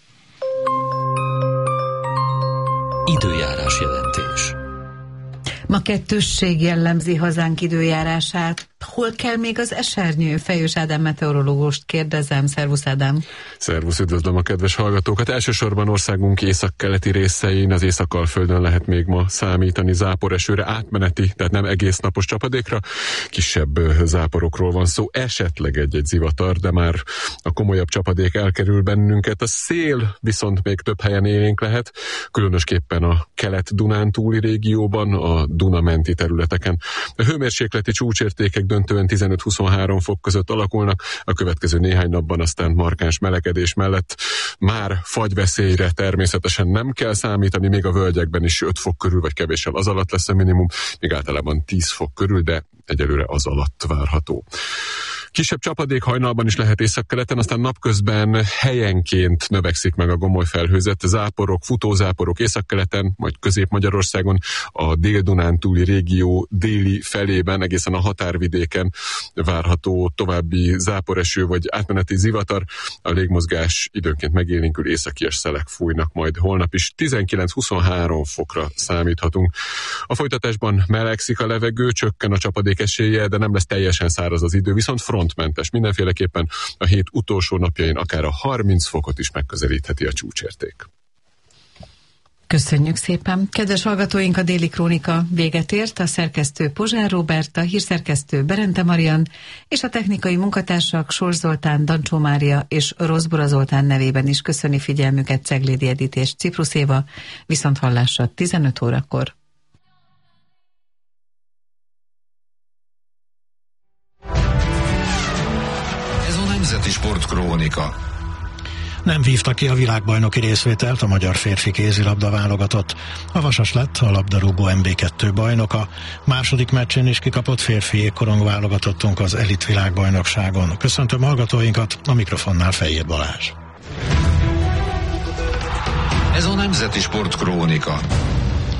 Időjárás jelentés. Ma kettősség jellemzi hazánk időjárását. Hol kell még az esernyő? Fejős Ádám meteorológust kérdezem. Szervusz Ádám! Szervusz, üdvözlöm a kedves hallgatókat! Elsősorban országunk északkeleti részein, az Észak-Alföldön lehet még ma számítani záporesőre, átmeneti, tehát nem egész napos csapadékra. Kisebb záporokról van szó, esetleg egy-egy zivatar, de már a komolyabb csapadék elkerül bennünket. A szél viszont még több helyen élénk lehet, különösképpen a kelet-dunántúli régióban, a Duna-menti területeken. A hőmérsékleti csúcsértékek döntően tizenöt-huszonhárom fok között alakulnak, a következő néhány napban aztán markáns melegedés mellett már fagyveszélyre természetesen nem kell számítani, még a völgyekben is öt fok körül vagy kevéssel az alatt lesz a minimum, még általában tíz fok körül, de egyelőre az alatt várható. Kisebb csapadék hajnalban is lehet északkeleten, aztán napközben helyenként növekszik meg a gomoly felhőzet, záporok, futózáporok északkeleten, majd Közép-Magyarországon, a Dél-Dunántúli régió déli felében, egészen a határvidéken várható további záporeső vagy átmeneti zivatar. A légmozgás időnként megélénkül, északias szelek fújnak majd holnap is. tizenkilenc-huszonhárom fokra számíthatunk. A folytatásban melegszik a levegő, csökken a csapadék esélye, de nem lesz teljesen száraz az idő, viszont frontmentes. Mindenféleképpen a hét utolsó napjain akár a harminc fokot is megközelítheti a csúcsérték. Köszönjük szépen! Kedves hallgatóink, a Déli Krónika véget ért, a szerkesztő Pozsár Róbert, a hírszerkesztő Berente Marian és a technikai munkatársak Sors Zoltán, Dancsó Mária és Rozbora Zoltán nevében is köszöni figyelmüket Ceglédi Edit és Ciprus Éva, viszont hallásra tizenöt órakor. Ez a Nemzeti Sportkrónika. Nem vívta ki a világbajnoki részvételt a magyar férfi kézilabda válogatott. A Vasas lett a labdarúgó em bé kettő bajnoka. Második meccsén is kikapott férfi jégkorong válogatottunk az elit világbajnokságon. Köszöntöm hallgatóinkat, a mikrofonnál Fejér Balázs. Ez a Nemzeti Sportkrónika.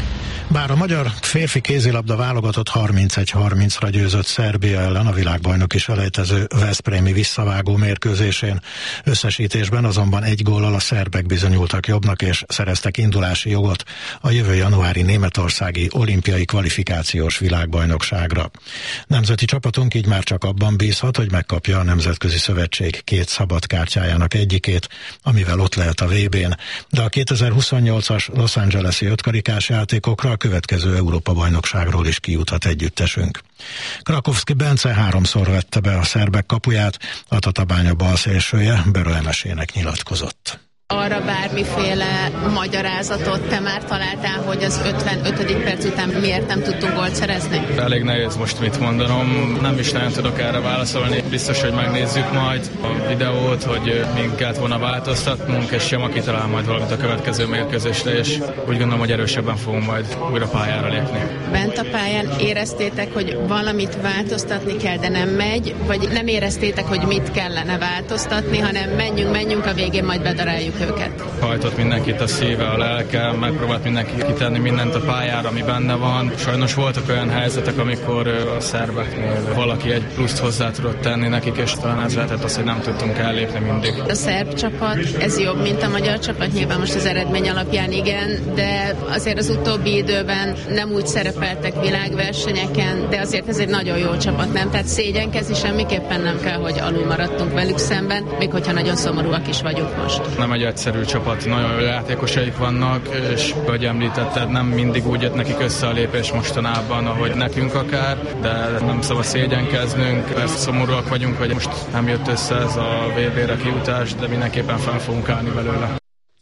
Bár a magyar férfi kézilabda válogatott harmincegy harmincra győzött Szerbia ellen a világbajnoki selejtező veszprémi visszavágó mérkőzésén, összesítésben azonban egy góllal a szerbek bizonyultak jobbnak és szereztek indulási jogot a jövő januári németországi olimpiai kvalifikációs világbajnokságra. Nemzeti csapatunk így már csak abban bízhat, hogy megkapja a Nemzetközi Szövetség két szabad kártyájának egyikét, amivel ott lehet a vé bén, de a kétezer-huszonnyolcas Los Angeles-i ötkarikás játékokra a következő Európa-bajnokságról is kijuthat együttesünk. Krakowski Bence háromszor vette be a szerbek kapuját, a Tatabánya balszélsője Börö Emesének nyilatkozott. Arra bármiféle magyarázatot te már találtál, hogy az ötvenötödik perc után miért nem tudtunk gólt szerezni? Elég nehéz most mit mondanom, nem is nagyon tudok erre válaszolni. Biztos, hogy megnézzük majd a videót, hogy mi kellett volna változtatnunk, és Jama kitalál majd valamit a következő mérkőzésre, és úgy gondolom, hogy erősebben fogunk majd újra pályára lépni. Bent a pályán éreztétek, hogy valamit változtatni kell, de nem megy, vagy nem éreztétek, hogy mit kellene változtatni, hanem menjünk, menjünk, a végén majd bedaráljuk őket. Hajtott mindenkit a szíve, a lelke, megpróbált mindenki kitenni mindent a pályára, ami benne van. Sajnos voltak olyan helyzetek, amikor a szerbeknél valaki egy pluszt hozzá tudott tenni nekik, és talán ez lehetett az, hogy nem tudtunk ellépni mindig. A szerb csapat, ez jobb, mint a magyar csapat, nyilván most az eredmény alapján igen, de azért az utóbbi időben nem úgy szerepeltek világversenyeken, de azért ez egy nagyon jó csapat, nem? Tehát szégyenkezni semmiképpen nem kell, hogy alul maradtunk velük szemben, még hogyha nagyon szomorúak is vagyunk most. Nem egy egyszerű csapat, nagyon jó játékosaik vannak, és ahogy említetted, nem mindig úgy jött nekik össze a lépés mostanában, ahogy nekünk akár, de nem szabad szégyenkeznünk. Persze szomorúak vagyunk, hogy most nem jött össze ez a vé bére kijutás, de mindenképpen fel fogunk állni belőle.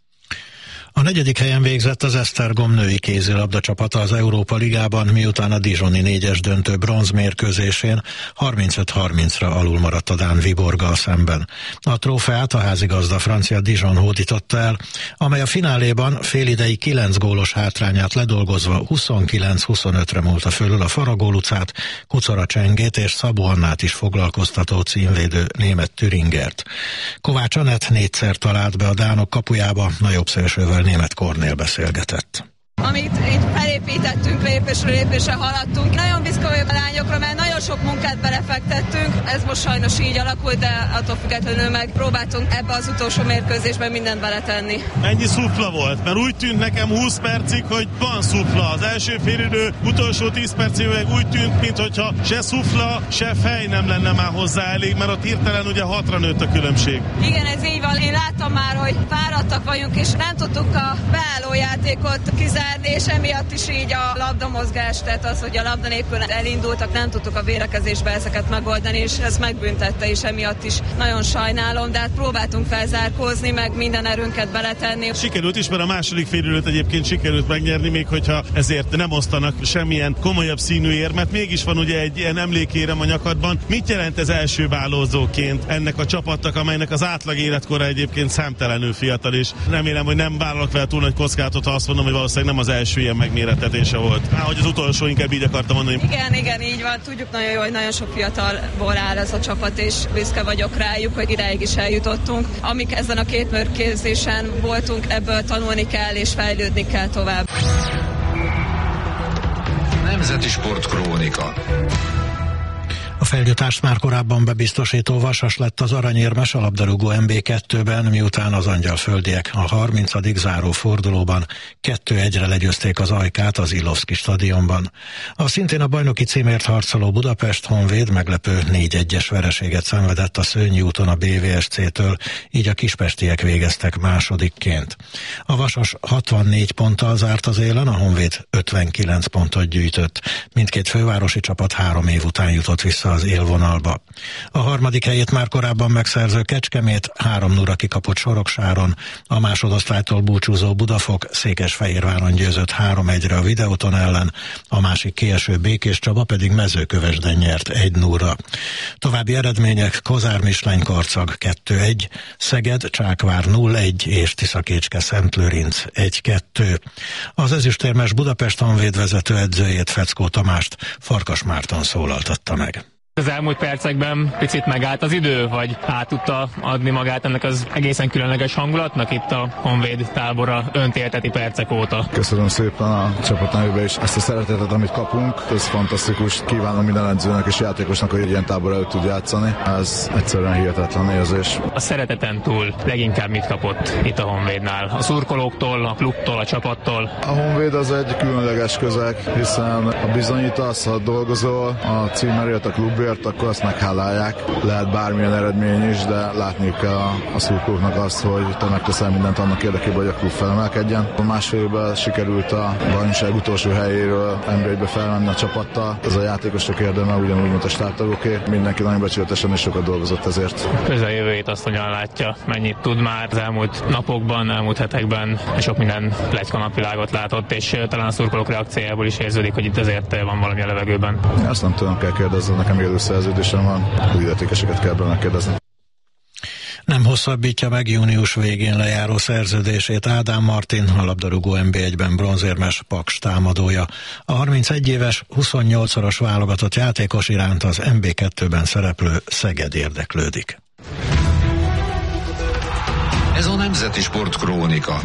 A negyedik helyen végzett az Esztergom női kézilabda csapata az Európa Ligában, miután a dijoni négyes döntő bronzmérkőzésén harmincöt harmincra alul maradt a dán Viborggal szemben. A trófeát a házigazda francia Dijon hódította el, amely a fináléban félidei kilenc gólos hátrányát ledolgozva huszonkilenc huszonötre múlta fölül a Faragó Lucát, Kucora Csengét és Szabó Annát is foglalkoztató címvédő német Thüringert. Kovács Anett négyszer talált be a dánok kapujába, a jobb szélsővel német Kornél beszélgetett. Amit itt felépítettünk, lépésről lépésre haladtunk. Nagyon büszke vagyok a lányokra, mert nagyon sok munkát belefektettünk. Ez most sajnos így alakult, de attól függetlenül meg próbáltunk ebbe az utolsó mérkőzésben mindent beletenni. Ennyi szufla volt, mert úgy tűnt nekem húsz percig, hogy van szufla. Az első félidő utolsó tíz percig úgy tűnt, mintha se szufla, se fej nem lenne már hozzá elég, mert ott hirtelen ugye hatra nőtt a különbség. Igen, ez így van. Én láttam már, hogy fáradtak vagyunk, és nem tudtuk a beálló játékot kizárni, és emiatt is így a labdamozgás, tehát az, hogy a labda nélkül elindultak, nem tudtuk a védekezésbe ezeket megoldani, és ez megbüntette, és emiatt is nagyon sajnálom, de hát próbáltunk felzárkózni, meg minden erőnket beletenni. Sikerült is, mert a második félidőt egyébként sikerült megnyerni, még hogyha ezért nem osztanak semmilyen komolyabb színű érmet, mégis van ugye egy ilyen emlékérem a nyakadban. Mit jelent ez első bálózóként ennek a csapatnak, amelynek az átlag életkora egyébként számtelenül fiatal, és remélem, hogy nem vállalok vele túl nagy kockázatot, ha azt mondom, hogy valószínűleg nem az első ilyen megmérettetése volt. Már hogy az utolsó, inkább így akartam mondani. Igen, igen, így van. Tudjuk nagyon jó, hogy nagyon sok fiatalból áll ez a csapat, és büszke vagyok rájuk, hogy idáig is eljutottunk. Amik ezen a két mérkőzésen voltunk, ebből tanulni kell, és fejlődni kell tovább. Nemzeti Sport Krónika. A feljutást már korábban bebiztosító Vasas lett az aranyérmes a labdarúgó em bé kettőben, miután az angyalföldiek a harmincadik záró fordulóban kettő egyre legyőzték az Ajkát az Illovszki stadionban. A szintén a bajnoki címért harcoló Budapest Honvéd meglepő négy egyes vereséget szenvedett a Szőnyi úton a bé vé es cé-től, így a kispestiek végeztek másodikként. A Vasas hatvannégy ponttal zárt az élen, a Honvéd ötvenkilenc pontot gyűjtött. Mindkét fővárosi csapat három év után jutott vissza az élvonalba. A harmadik helyét már korábban megszerző Kecskemét három nulla kikapott Soroksáron, a másodosztálytól búcsúzó Budafok Székesfehérváron győzött három egyre a Videóton ellen, a másik kieső Békés Csaba pedig Mezőkövesden nyert egy nulla. További eredmények: Kozár Mislány Karcag kettő egy, Szeged Csákvár nulla egy és Tiszakécske Szentlőrinc egy kettő. Az ezüstérmes Budapest Honvéd vezető edzőjét, Feckó Tamást Farkas Márton szólaltatta meg. Az elmúlt percekben picit megállt az idő, vagy át tudta adni magát ennek az egészen különleges hangulatnak itt a Honvéd tábora öntélteti percek óta? Köszönöm szépen a csapat nevében is ezt a szeretetet, amit kapunk. Ez fantasztikus. Kívánom minden edzőnek és játékosnak, hogy ilyen tábor előtt tud játszani. Ez egyszerűen hihetetlen érzés. A szereteten túl leginkább mit kapott itt a Honvédnál? A szurkolóktól, a klubtól, a csapattól? A Honvéd az egy különleges közeg, hiszen a bizonyítasz, ha dolgozol a címerért, a klubért, akkor azt meghálálják. Lehet bármilyen eredmény is, de látniuk kell a, a szurkolóknak azt, hogy te megteszel mindent annak érdekében, hogy a klub felemelkedjen. A másfél évben sikerült a bajnokság utolsó helyéről em bé egybe felmenni a csapattal. Ez a játékosok érdeme, ugyanúgy, mint a stábtagoké. Mindenki nagyon becsületesen és sokat dolgozott ezért. Közeljövőjét azt hogyan látja? Mennyit tud már az elmúlt napokban, elmúlt hetekben? Sok minden pletyka napvilágot látott, és talán a szurkolók reakciójából is érződik, hogy itt ezért van valami a levegőben. Azt nem tudom, kell kérdezni, nekem élő szerződésem van, új illetékeseket kell benne kérdezni. Nem hosszabbítja meg június végén lejáró szerződését Ádám Martin, a labdarúgó em bé egyben bronzérmes Paks támadója. A harmincegy éves, huszonnyolcszoros válogatott játékos iránt az em bé kettőben szereplő Szeged érdeklődik. Ez a Nemzeti Sport Krónika.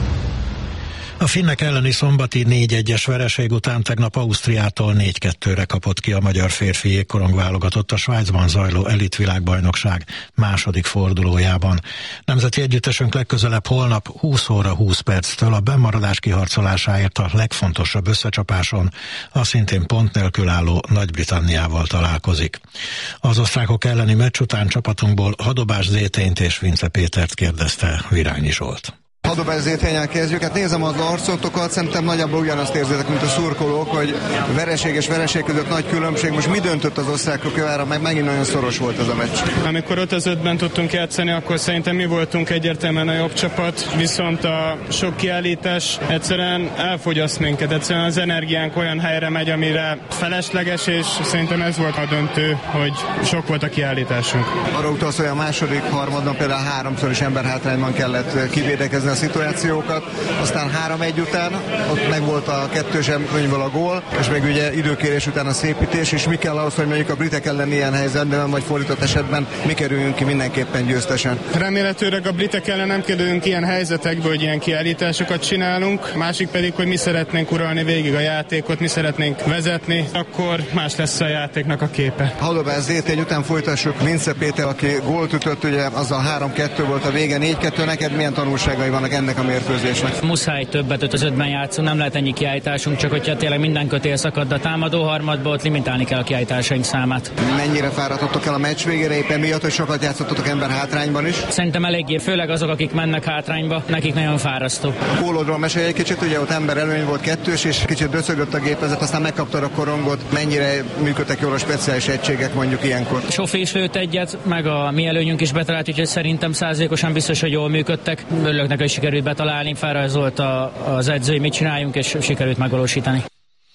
A finnek elleni szombati négy egyes vereség után tegnap Ausztriától négy kettőre kapott ki a magyar férfi jégkorong válogatott a Svájcban zajló elitvilágbajnokság második fordulójában. Nemzeti együttesünk legközelebb holnap húsz óra húsz perctől a bennmaradás kiharcolásáért a legfontosabb összecsapáson, a szintén pont nélkül álló Nagy-Britanniával találkozik. Az osztrákok elleni meccs után csapatunkból Hadobás Zétényt és Vince Pétert kérdezte Virányi Zsolt. Hadobás Zétényen kezdjük. Hát nézem az arcotokat, szerintem nagyjából ugyanazt érzitek, mint a szurkolók, hogy vereség és vereség között nagy különbség. Most mi döntött az osztrákok javára, meg megint nagyon szoros volt ez a meccs? Amikor öt az ötben tudtunk játszani, akkor szerintem mi voltunk egyértelműen a jobb csapat, viszont a sok kiállítás egyszerűen elfogyaszt minket, egyszerűen az energiánk olyan helyre megy, amire felesleges, és szerintem ez volt a döntő, hogy sok volt a kiállításunk. Arra utalsz, hogy a második harmadban például háromszor is emberhátrányban kellett kivédekezni a szituációkat, aztán három egy után ott meg volt a kettős előnyből a gól, és meg ugye időkérés után a szépítés, és mi kell ahhoz, hogy mondjuk a britek ellen ilyen helyzetben, vagy fordított esetben mi kerüljünk ki mindenképpen győztesen. Remélhetőleg a britek ellen nem kerülünk ilyen helyzetekből, hogy ilyen kiállításokat csinálunk, másik pedig, hogy mi szeretnénk uralni végig a játékot, mi szeretnénk vezetni, akkor más lesz a játéknak a képe. Hadobás Zétény után folytassuk. Vince Péter, aki gólt ütött, ugye azzal három kettő volt a vége, négy kettő, neked milyen tanulságai vannak ennek a mérkőzésnek? Muszáj többet öt az ötben játszunk, nem lehet ennyi kiállításunk, csak hogyha tényleg minden kötél szakad a támadó harmadból, ott limitálni kell a kiállításaink számát. Mennyire fáradtatok el a meccs végére, éppen miatt, hogy sokat játszottatok ember hátrányban is? Szerintem eléggé, főleg azok, akik mennek hátrányba, nekik nagyon fárasztó. Gólodról mesélj egy kicsit, ugye ott ember előny volt kettős, és kicsit döcögött a gépezet, aztán megkaptad a korongot. Mennyire működtek jól a speciális egységek mondjuk ilyenkor? Sofi is lőtt egyet, meg a mi előnyünk is betalált, úgyhogy szerintem százalékosan biztos, hogy jól működtek. Örülök neki, hogy sikerült betalálni, felrajzolta az edzői, mit csináljunk, és sikerült megvalósítani.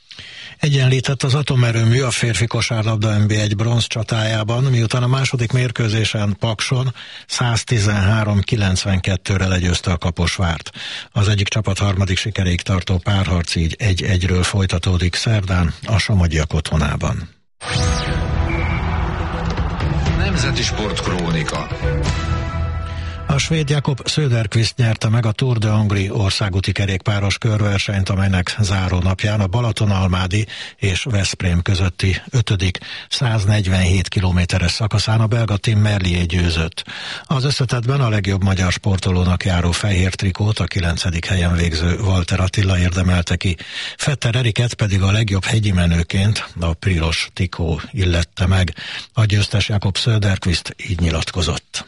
Egyenlített az atomerőmű a férfi kosárlabda em bé egy bronz csatájában, miután a második mérkőzésen Pakson száztizenhárom kilencvenkettőre legyőzte a Kaposvárt. Az egyik csapat harmadik sikeréig tartó párharc így egy egyről folytatódik szerdán a Somogyiak otthonában. Nemzeti Sport Krónika. A svéd Jakob Söderqvist nyerte meg a Tour de Hongrie országúti kerékpáros körversenyt, amelynek záró napján a Balatonalmádi és Veszprém közötti ötödik száznegyvenhét kilométeres szakaszán a belga Tim Merlier győzött. Az összetettben a legjobb magyar sportolónak járó fehér trikót a kilencedik helyen végző Walter Attila érdemelte ki. Fetter Eriket pedig a legjobb hegyi menőként a piros trikó illette meg. A győztes Jakob Söderqvist így nyilatkozott.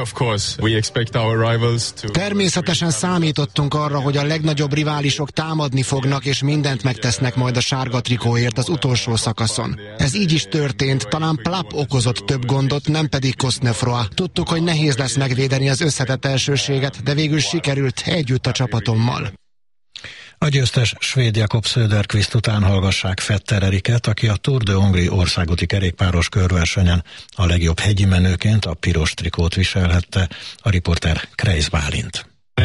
Természetesen számítottunk arra, hogy a legnagyobb riválisok támadni fognak, és mindent megtesznek majd a sárga trikóért az utolsó szakaszon. Ez így is történt, talán Plap okozott több gondot, nem pedig Cosnefroy. Tudtuk, hogy nehéz lesz megvédeni az összetett elsőséget, de végül sikerült együtt a csapatommal. A győztes svéd Jakob Söderqvist után hallgassák Fetter Eriket, aki a Tour de Hongrie országúti kerékpáros körversenyen a legjobb hegyi menőként a piros trikót viselhette, a riporter Kreis Bálint.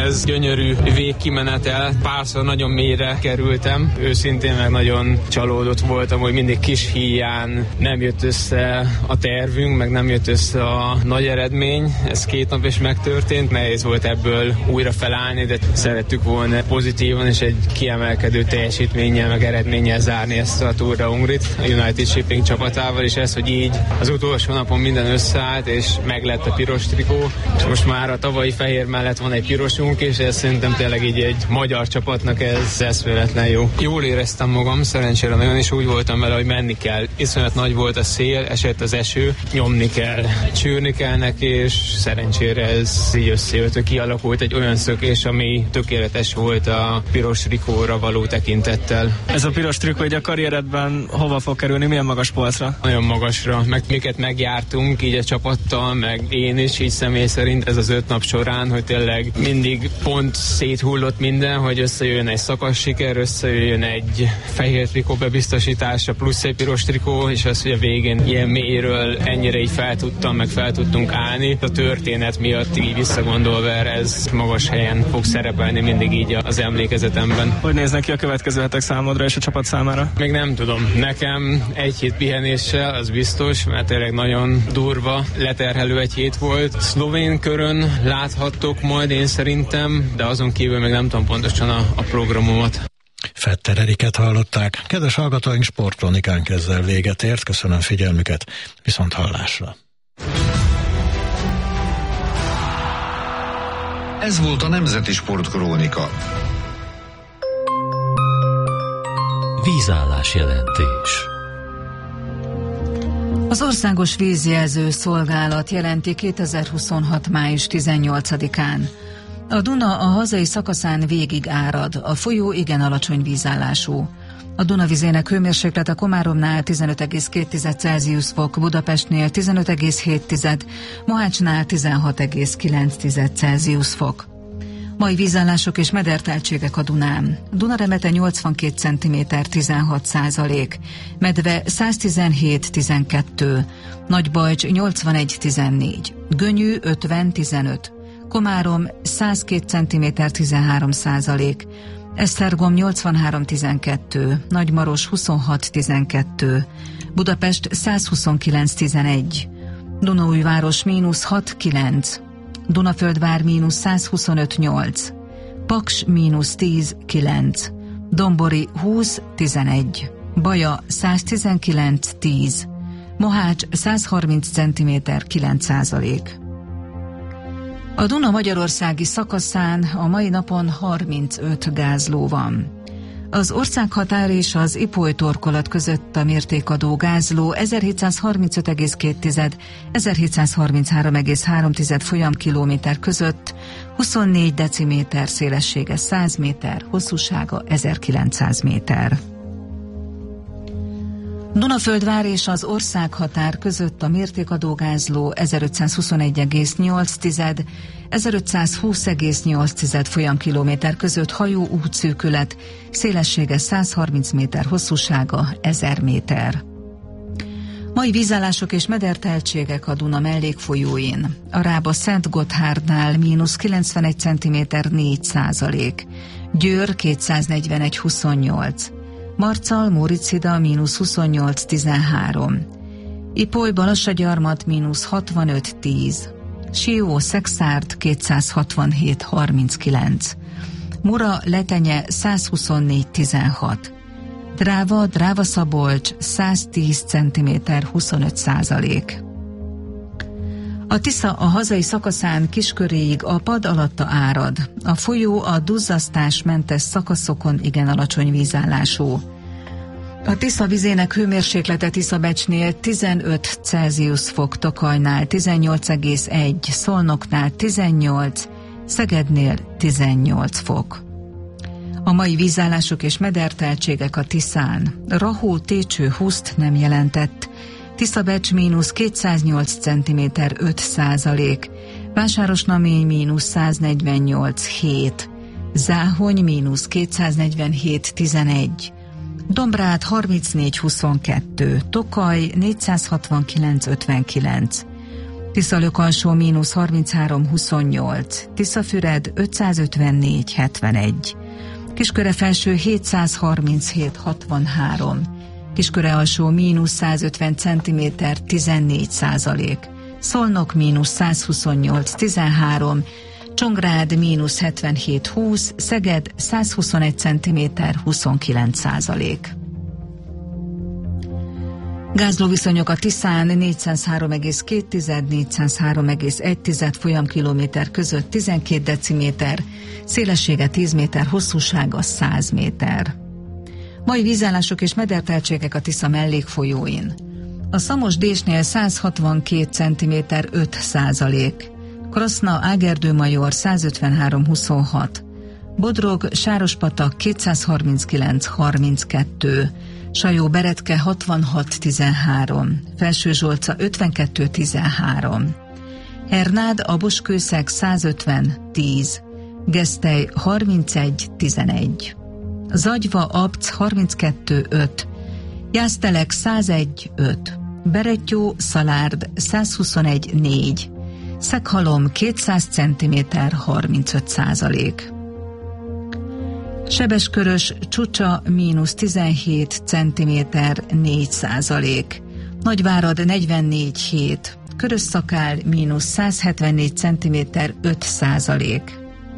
ez gyönyörű végkimenetel. Párszor nagyon mélyre kerültem. Őszintén meg nagyon csalódott voltam, hogy mindig kis híján nem jött össze a tervünk, meg nem jött össze a nagy eredmény. Ez két nap is megtörtént. Nehéz volt ebből újra felállni, de szerettük volna pozitívan és egy kiemelkedő teljesítménnyel, meg eredménnyel zárni ezt a Tour de Hongrit a United Shipping csapatával, és ez, hogy így az utolsó napon minden összeállt, és meg lett a piros trikó, és most már a tavalyi fehér mellett van egy pirosunk, és ez szerintem tényleg így egy magyar csapatnak ez eszméletlen jó. Jól éreztem magam, szerencsére nagyon is úgy voltam vele, hogy menni kell. Iszonyat nagy volt a szél, esett az eső, nyomni kell, csűrni kell neki, és szerencsére ez így összejött, hogy kialakult egy olyan szökés, ami tökéletes volt a piros trikóra való tekintettel. Ez a piros trikó egy a karrieredben hova fog kerülni, milyen magas polcra? Nagyon magasra, meg miket megjártunk így a csapattal, meg én is így személy szerint ez az öt nap során, hogy tényleg mindig pont széthullott minden, hogy összejöjjön egy szakasz siker, összejöjjön egy fehér trikó bebiztosítása, plusz egy piros trikó, és az, hogy a végén ilyen mélyről ennyire így fel tudtam, meg fel tudtunk állni. A történet miatt így visszagondolva ez magas helyen fog szerepelni mindig így az emlékezetemben. Hogy néznek ki a következő hetek számodra és a csapat számára? Még nem tudom. Nekem egy hét pihenéssel, az biztos, mert tényleg nagyon durva, leterhelő egy hét volt. Szlovén körön láthattok majd én szerintem, de azon kívül még nem tudom pontosan a, a programomat. Fetter Eriket hallották. Kedves hallgatóink, sportkronikánk ezzel véget ért. Köszönöm figyelmüket, viszont hallásra. Ez volt a Nemzeti Sportkrónika. Vízállás jelentés. Az Országos Vízjelző Szolgálat jelenti kétezer-huszonhat. május tizennyolcadikán. A Duna a hazai szakaszán végig árad, a folyó igen alacsony vízállású. A Duna vizének hőmérséklete Komáromnál tizenöt egész két Celsius fok, Budapestnél tizenöt egész hét, Mohácsnál tizenhat egész kilenc Celsius fok. Mai vízállások és mederteltségek a Dunán. Dunaremete nyolcvankét centiméter, tizenhat százalék, Medve száztizenhét tizenkettő, Nagybajcs nyolcvanegy tizennégy, Gönyű ötven tizenöt, Komárom százkét centiméter, tizenhárom százalék, Esztergom nyolcvanhárom tizenkettő, Nagymaros huszonhat tizenkettő, Budapest százhuszonkilenc tizenegy, Dunaújváros mínusz hat kilenc, Dunaföldvár mínusz százhuszonöt nyolc, Paks mínusz tíz kilenc, Dombori húsz tizenegy, Baja száztizenkilenc tíz, Mohács százharminc centiméter, kilenc százalék. A Duna magyarországi szakaszán a mai napon harmincöt gázló van. Az országhatár és az Ipoly torkolat között a mértékadó gázló ezerhétszázharmincöt egész két - ezerhétszázharminchárom egész három folyamkilométer között, huszonnégy deciméter, szélessége száz méter, hosszúsága ezerkilencszáz méter. Dunaföldvár és az országhatár között a mértékadó gázló ezerötszázhuszonegy egész nyolc - ezerötszázhúsz egész nyolc folyamkilométer között hajó útszűkület, szélessége száz harminc méter, hosszúsága ezer méter. Mai vízállások és mederteltségek a Duna mellékfolyóin. A Rába Szent Gotthárdnál mínusz kilencvenegy centiméter, négy százalék, Győr kétszáznegyvenegy huszonnyolc, Marcal Móricida mínusz huszonnyolc tizenhárom, Ipoly Balassagyarmat mínusz hatvanöt tíz, Sió Szexárd kétszázhatvanhét harminckilenc, Mura Letenye százhuszonnégy tizenhat, Dráva Dráva Szabolcs száztíz centiméter, huszonöt százalék. A Tisza a hazai szakaszán Kisköréig a pad alatta árad. A folyó a duzzasztásmentes szakaszokon igen alacsony vízállású. A Tisza vizének hőmérséklete Tiszabecsnél tizenöt Celsius fok, Tokajnál tizennyolc egész egy, Szolnoknál tizennyolc, Szegednél tizennyolc fok. A mai vízállások és mederteltségek a Tiszán. Rahó Técső húszt nem jelentett, Tiszabecs mínusz kétszáznyolc centiméter, öt százalék, Vásárosnamény mínusz száznegyvennyolc hét, Záhony mínusz kétszáznegyvenhét tizenegy, Dombrád harmincnégy huszonkettő, Tokaj négyszázhatvankilenc ötvenkilenc, Tiszalök-alsó mínusz harminchárom huszonnyolc, Tiszafüred ötszázötvennégy hetvenegy, Kisköre-felső hétszázharminchét hatvanhárom, Kisköre-alsó mínusz százötven centiméter tizennégy százalék, Szolnok mínusz százhuszonnyolc tizenhárom, Csongrád mínusz hetvenhét húsz, Szeged százhuszonegy centiméter huszonkilenc százalék. Gázlóviszonyok a Tiszán négyszázhárom egész két, négyszázhárom egész egy folyamkilométer között tizenkét deciméter, szélessége tíz méter, hosszúsága száz méter. Mai vízállások és mederteltségek a Tisza mellékfolyóin. A Szamos-Désnél száz hatvankét centiméter öt százalék, Kraszna Ágerdő-Major százötvenhárom huszonhat, Bodrog Sárospatak kétszázharminckilenc harminckettő, Sajó-Beretke hatvanhat tizenhárom, Felső-Zsolca ötvenkettő tizenhárom, Hernád Aboskőszeg százötven tíz, Gesztely harmincegy tizenegy, Zagyva Abc harminckettő öt, Jásztelek százegy öt, Berettyó Szalárd százhuszonegy négy, Szeghalom kétszáz centiméter harmincöt százalék. Sebeskörös Csúcsa mínusz tizenhét centiméter négy százalék, Nagyvárad negyvennégy hét, Körösszakál mínusz százhetvennégy centiméter öt százalék.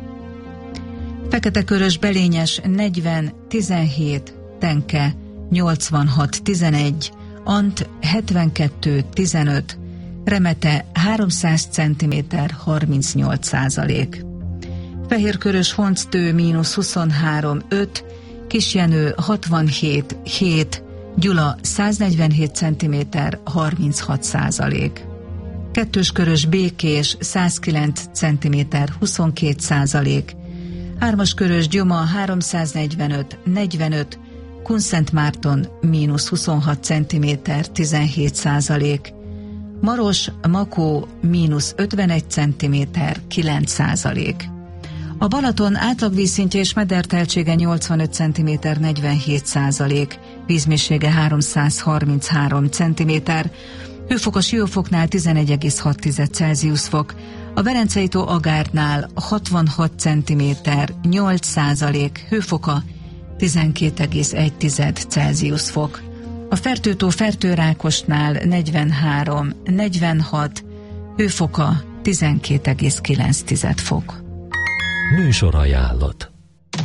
Feketekörös Belényes negyven tizenhét, Tenke nyolcvanhat tizenegy, Ant hetvenkettő tizenöt, Remete háromszáz centiméter harmincnyolc százalék. Fehérkörös Honctő mínusz huszonhárom öt, Kisjenő hatvanhét hét, Gyula száznegyvenhét centiméter harminchat százalék. Kettőskörös Békés százkilenc centiméter huszonkét százalék, Hármaskörös Gyoma háromszáznegyvenöt negyvenöt, Kunszentmárton mínusz huszonhat centiméter tizenhét százalék, Maros Makó mínusz ötvenegy centiméter kilenc százalék. A Balaton átlagvízszintje és mederteltsége nyolcvanöt centiméter negyvenhét százalék, vízmélysége háromszázharminchárom centiméter, hőfok a Siófoknál tizenegy egész hat Celsius fok, a Berencei-tó Agárdnál hatvanhat centiméter nyolc százalék, hőfoka tizenkét egész egy Celsius fok. A Fertőtó Fertőrákosnál negyvenhárom negyvenhat, hőfoka tizenkét egész kilenc fok. Műsorajánlat.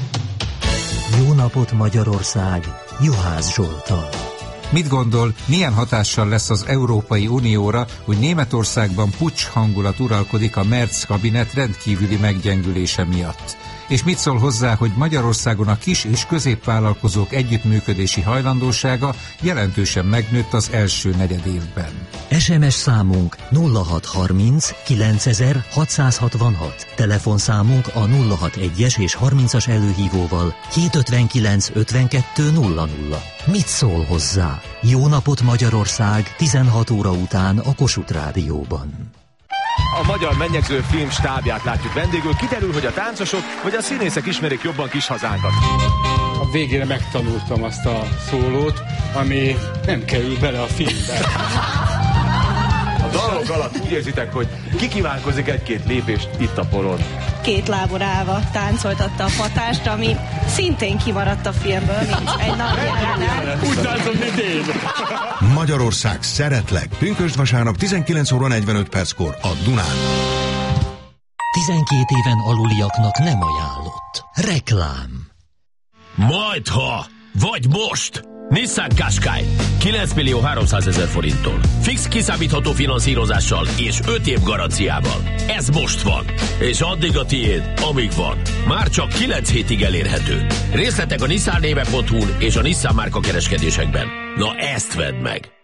Jó napot Magyarország! Juhász Zsolttal. Mit gondol, milyen hatással lesz az Európai Unióra, hogy Németországban puccs hangulat uralkodik a Merz kabinet rendkívüli meggyengülése miatt? És mit szól hozzá, hogy Magyarországon a kis és középvállalkozók együttműködési hajlandósága jelentősen megnőtt az első negyedévben? es em es számunk nulla hat harminc kilencezer hatszázhatvanhat, telefonszámunk a nulla hat egyes és harmincas előhívóval hétszázötvenkilenc ötvenkettő nulla nulla. Mit szól hozzá? Jó napot Magyarország tizenhat óra után a Kossuth Rádióban. A magyar mennyegző film stábját látjuk vendégül. Kiderül, hogy a táncosok vagy a színészek ismerik jobban kis hazánkat. A végére megtanultam azt a szólót, ami nem kerül bele a filmbe. A dalok alatt úgy érzitek, hogy kikívánkozik egy-két lépést itt a poron. Két lábon állva táncoltatta a patást, ami szintén kimaradt a filmből, mint egy nap jelenet. Úgy táncol, mint én. Magyarország, szeretlek. Pünkösd vasárnap tizenkilenc óra negyvenöt perckor a Dunán. tizenkét éven aluliaknak nem ajánlott. Reklám. Majdha, vagy most! Nissan Qashqai kilenc millió háromszázezer forinttól. Fix kiszámítható finanszírozással és öt év garanciával. Ez most van. És addig a tiéd, amíg van. Már csak kilenc hétig elérhető. Részletek a nissan néve pont hu-n és a Nissan márka kereskedésekben. Na ezt vedd meg!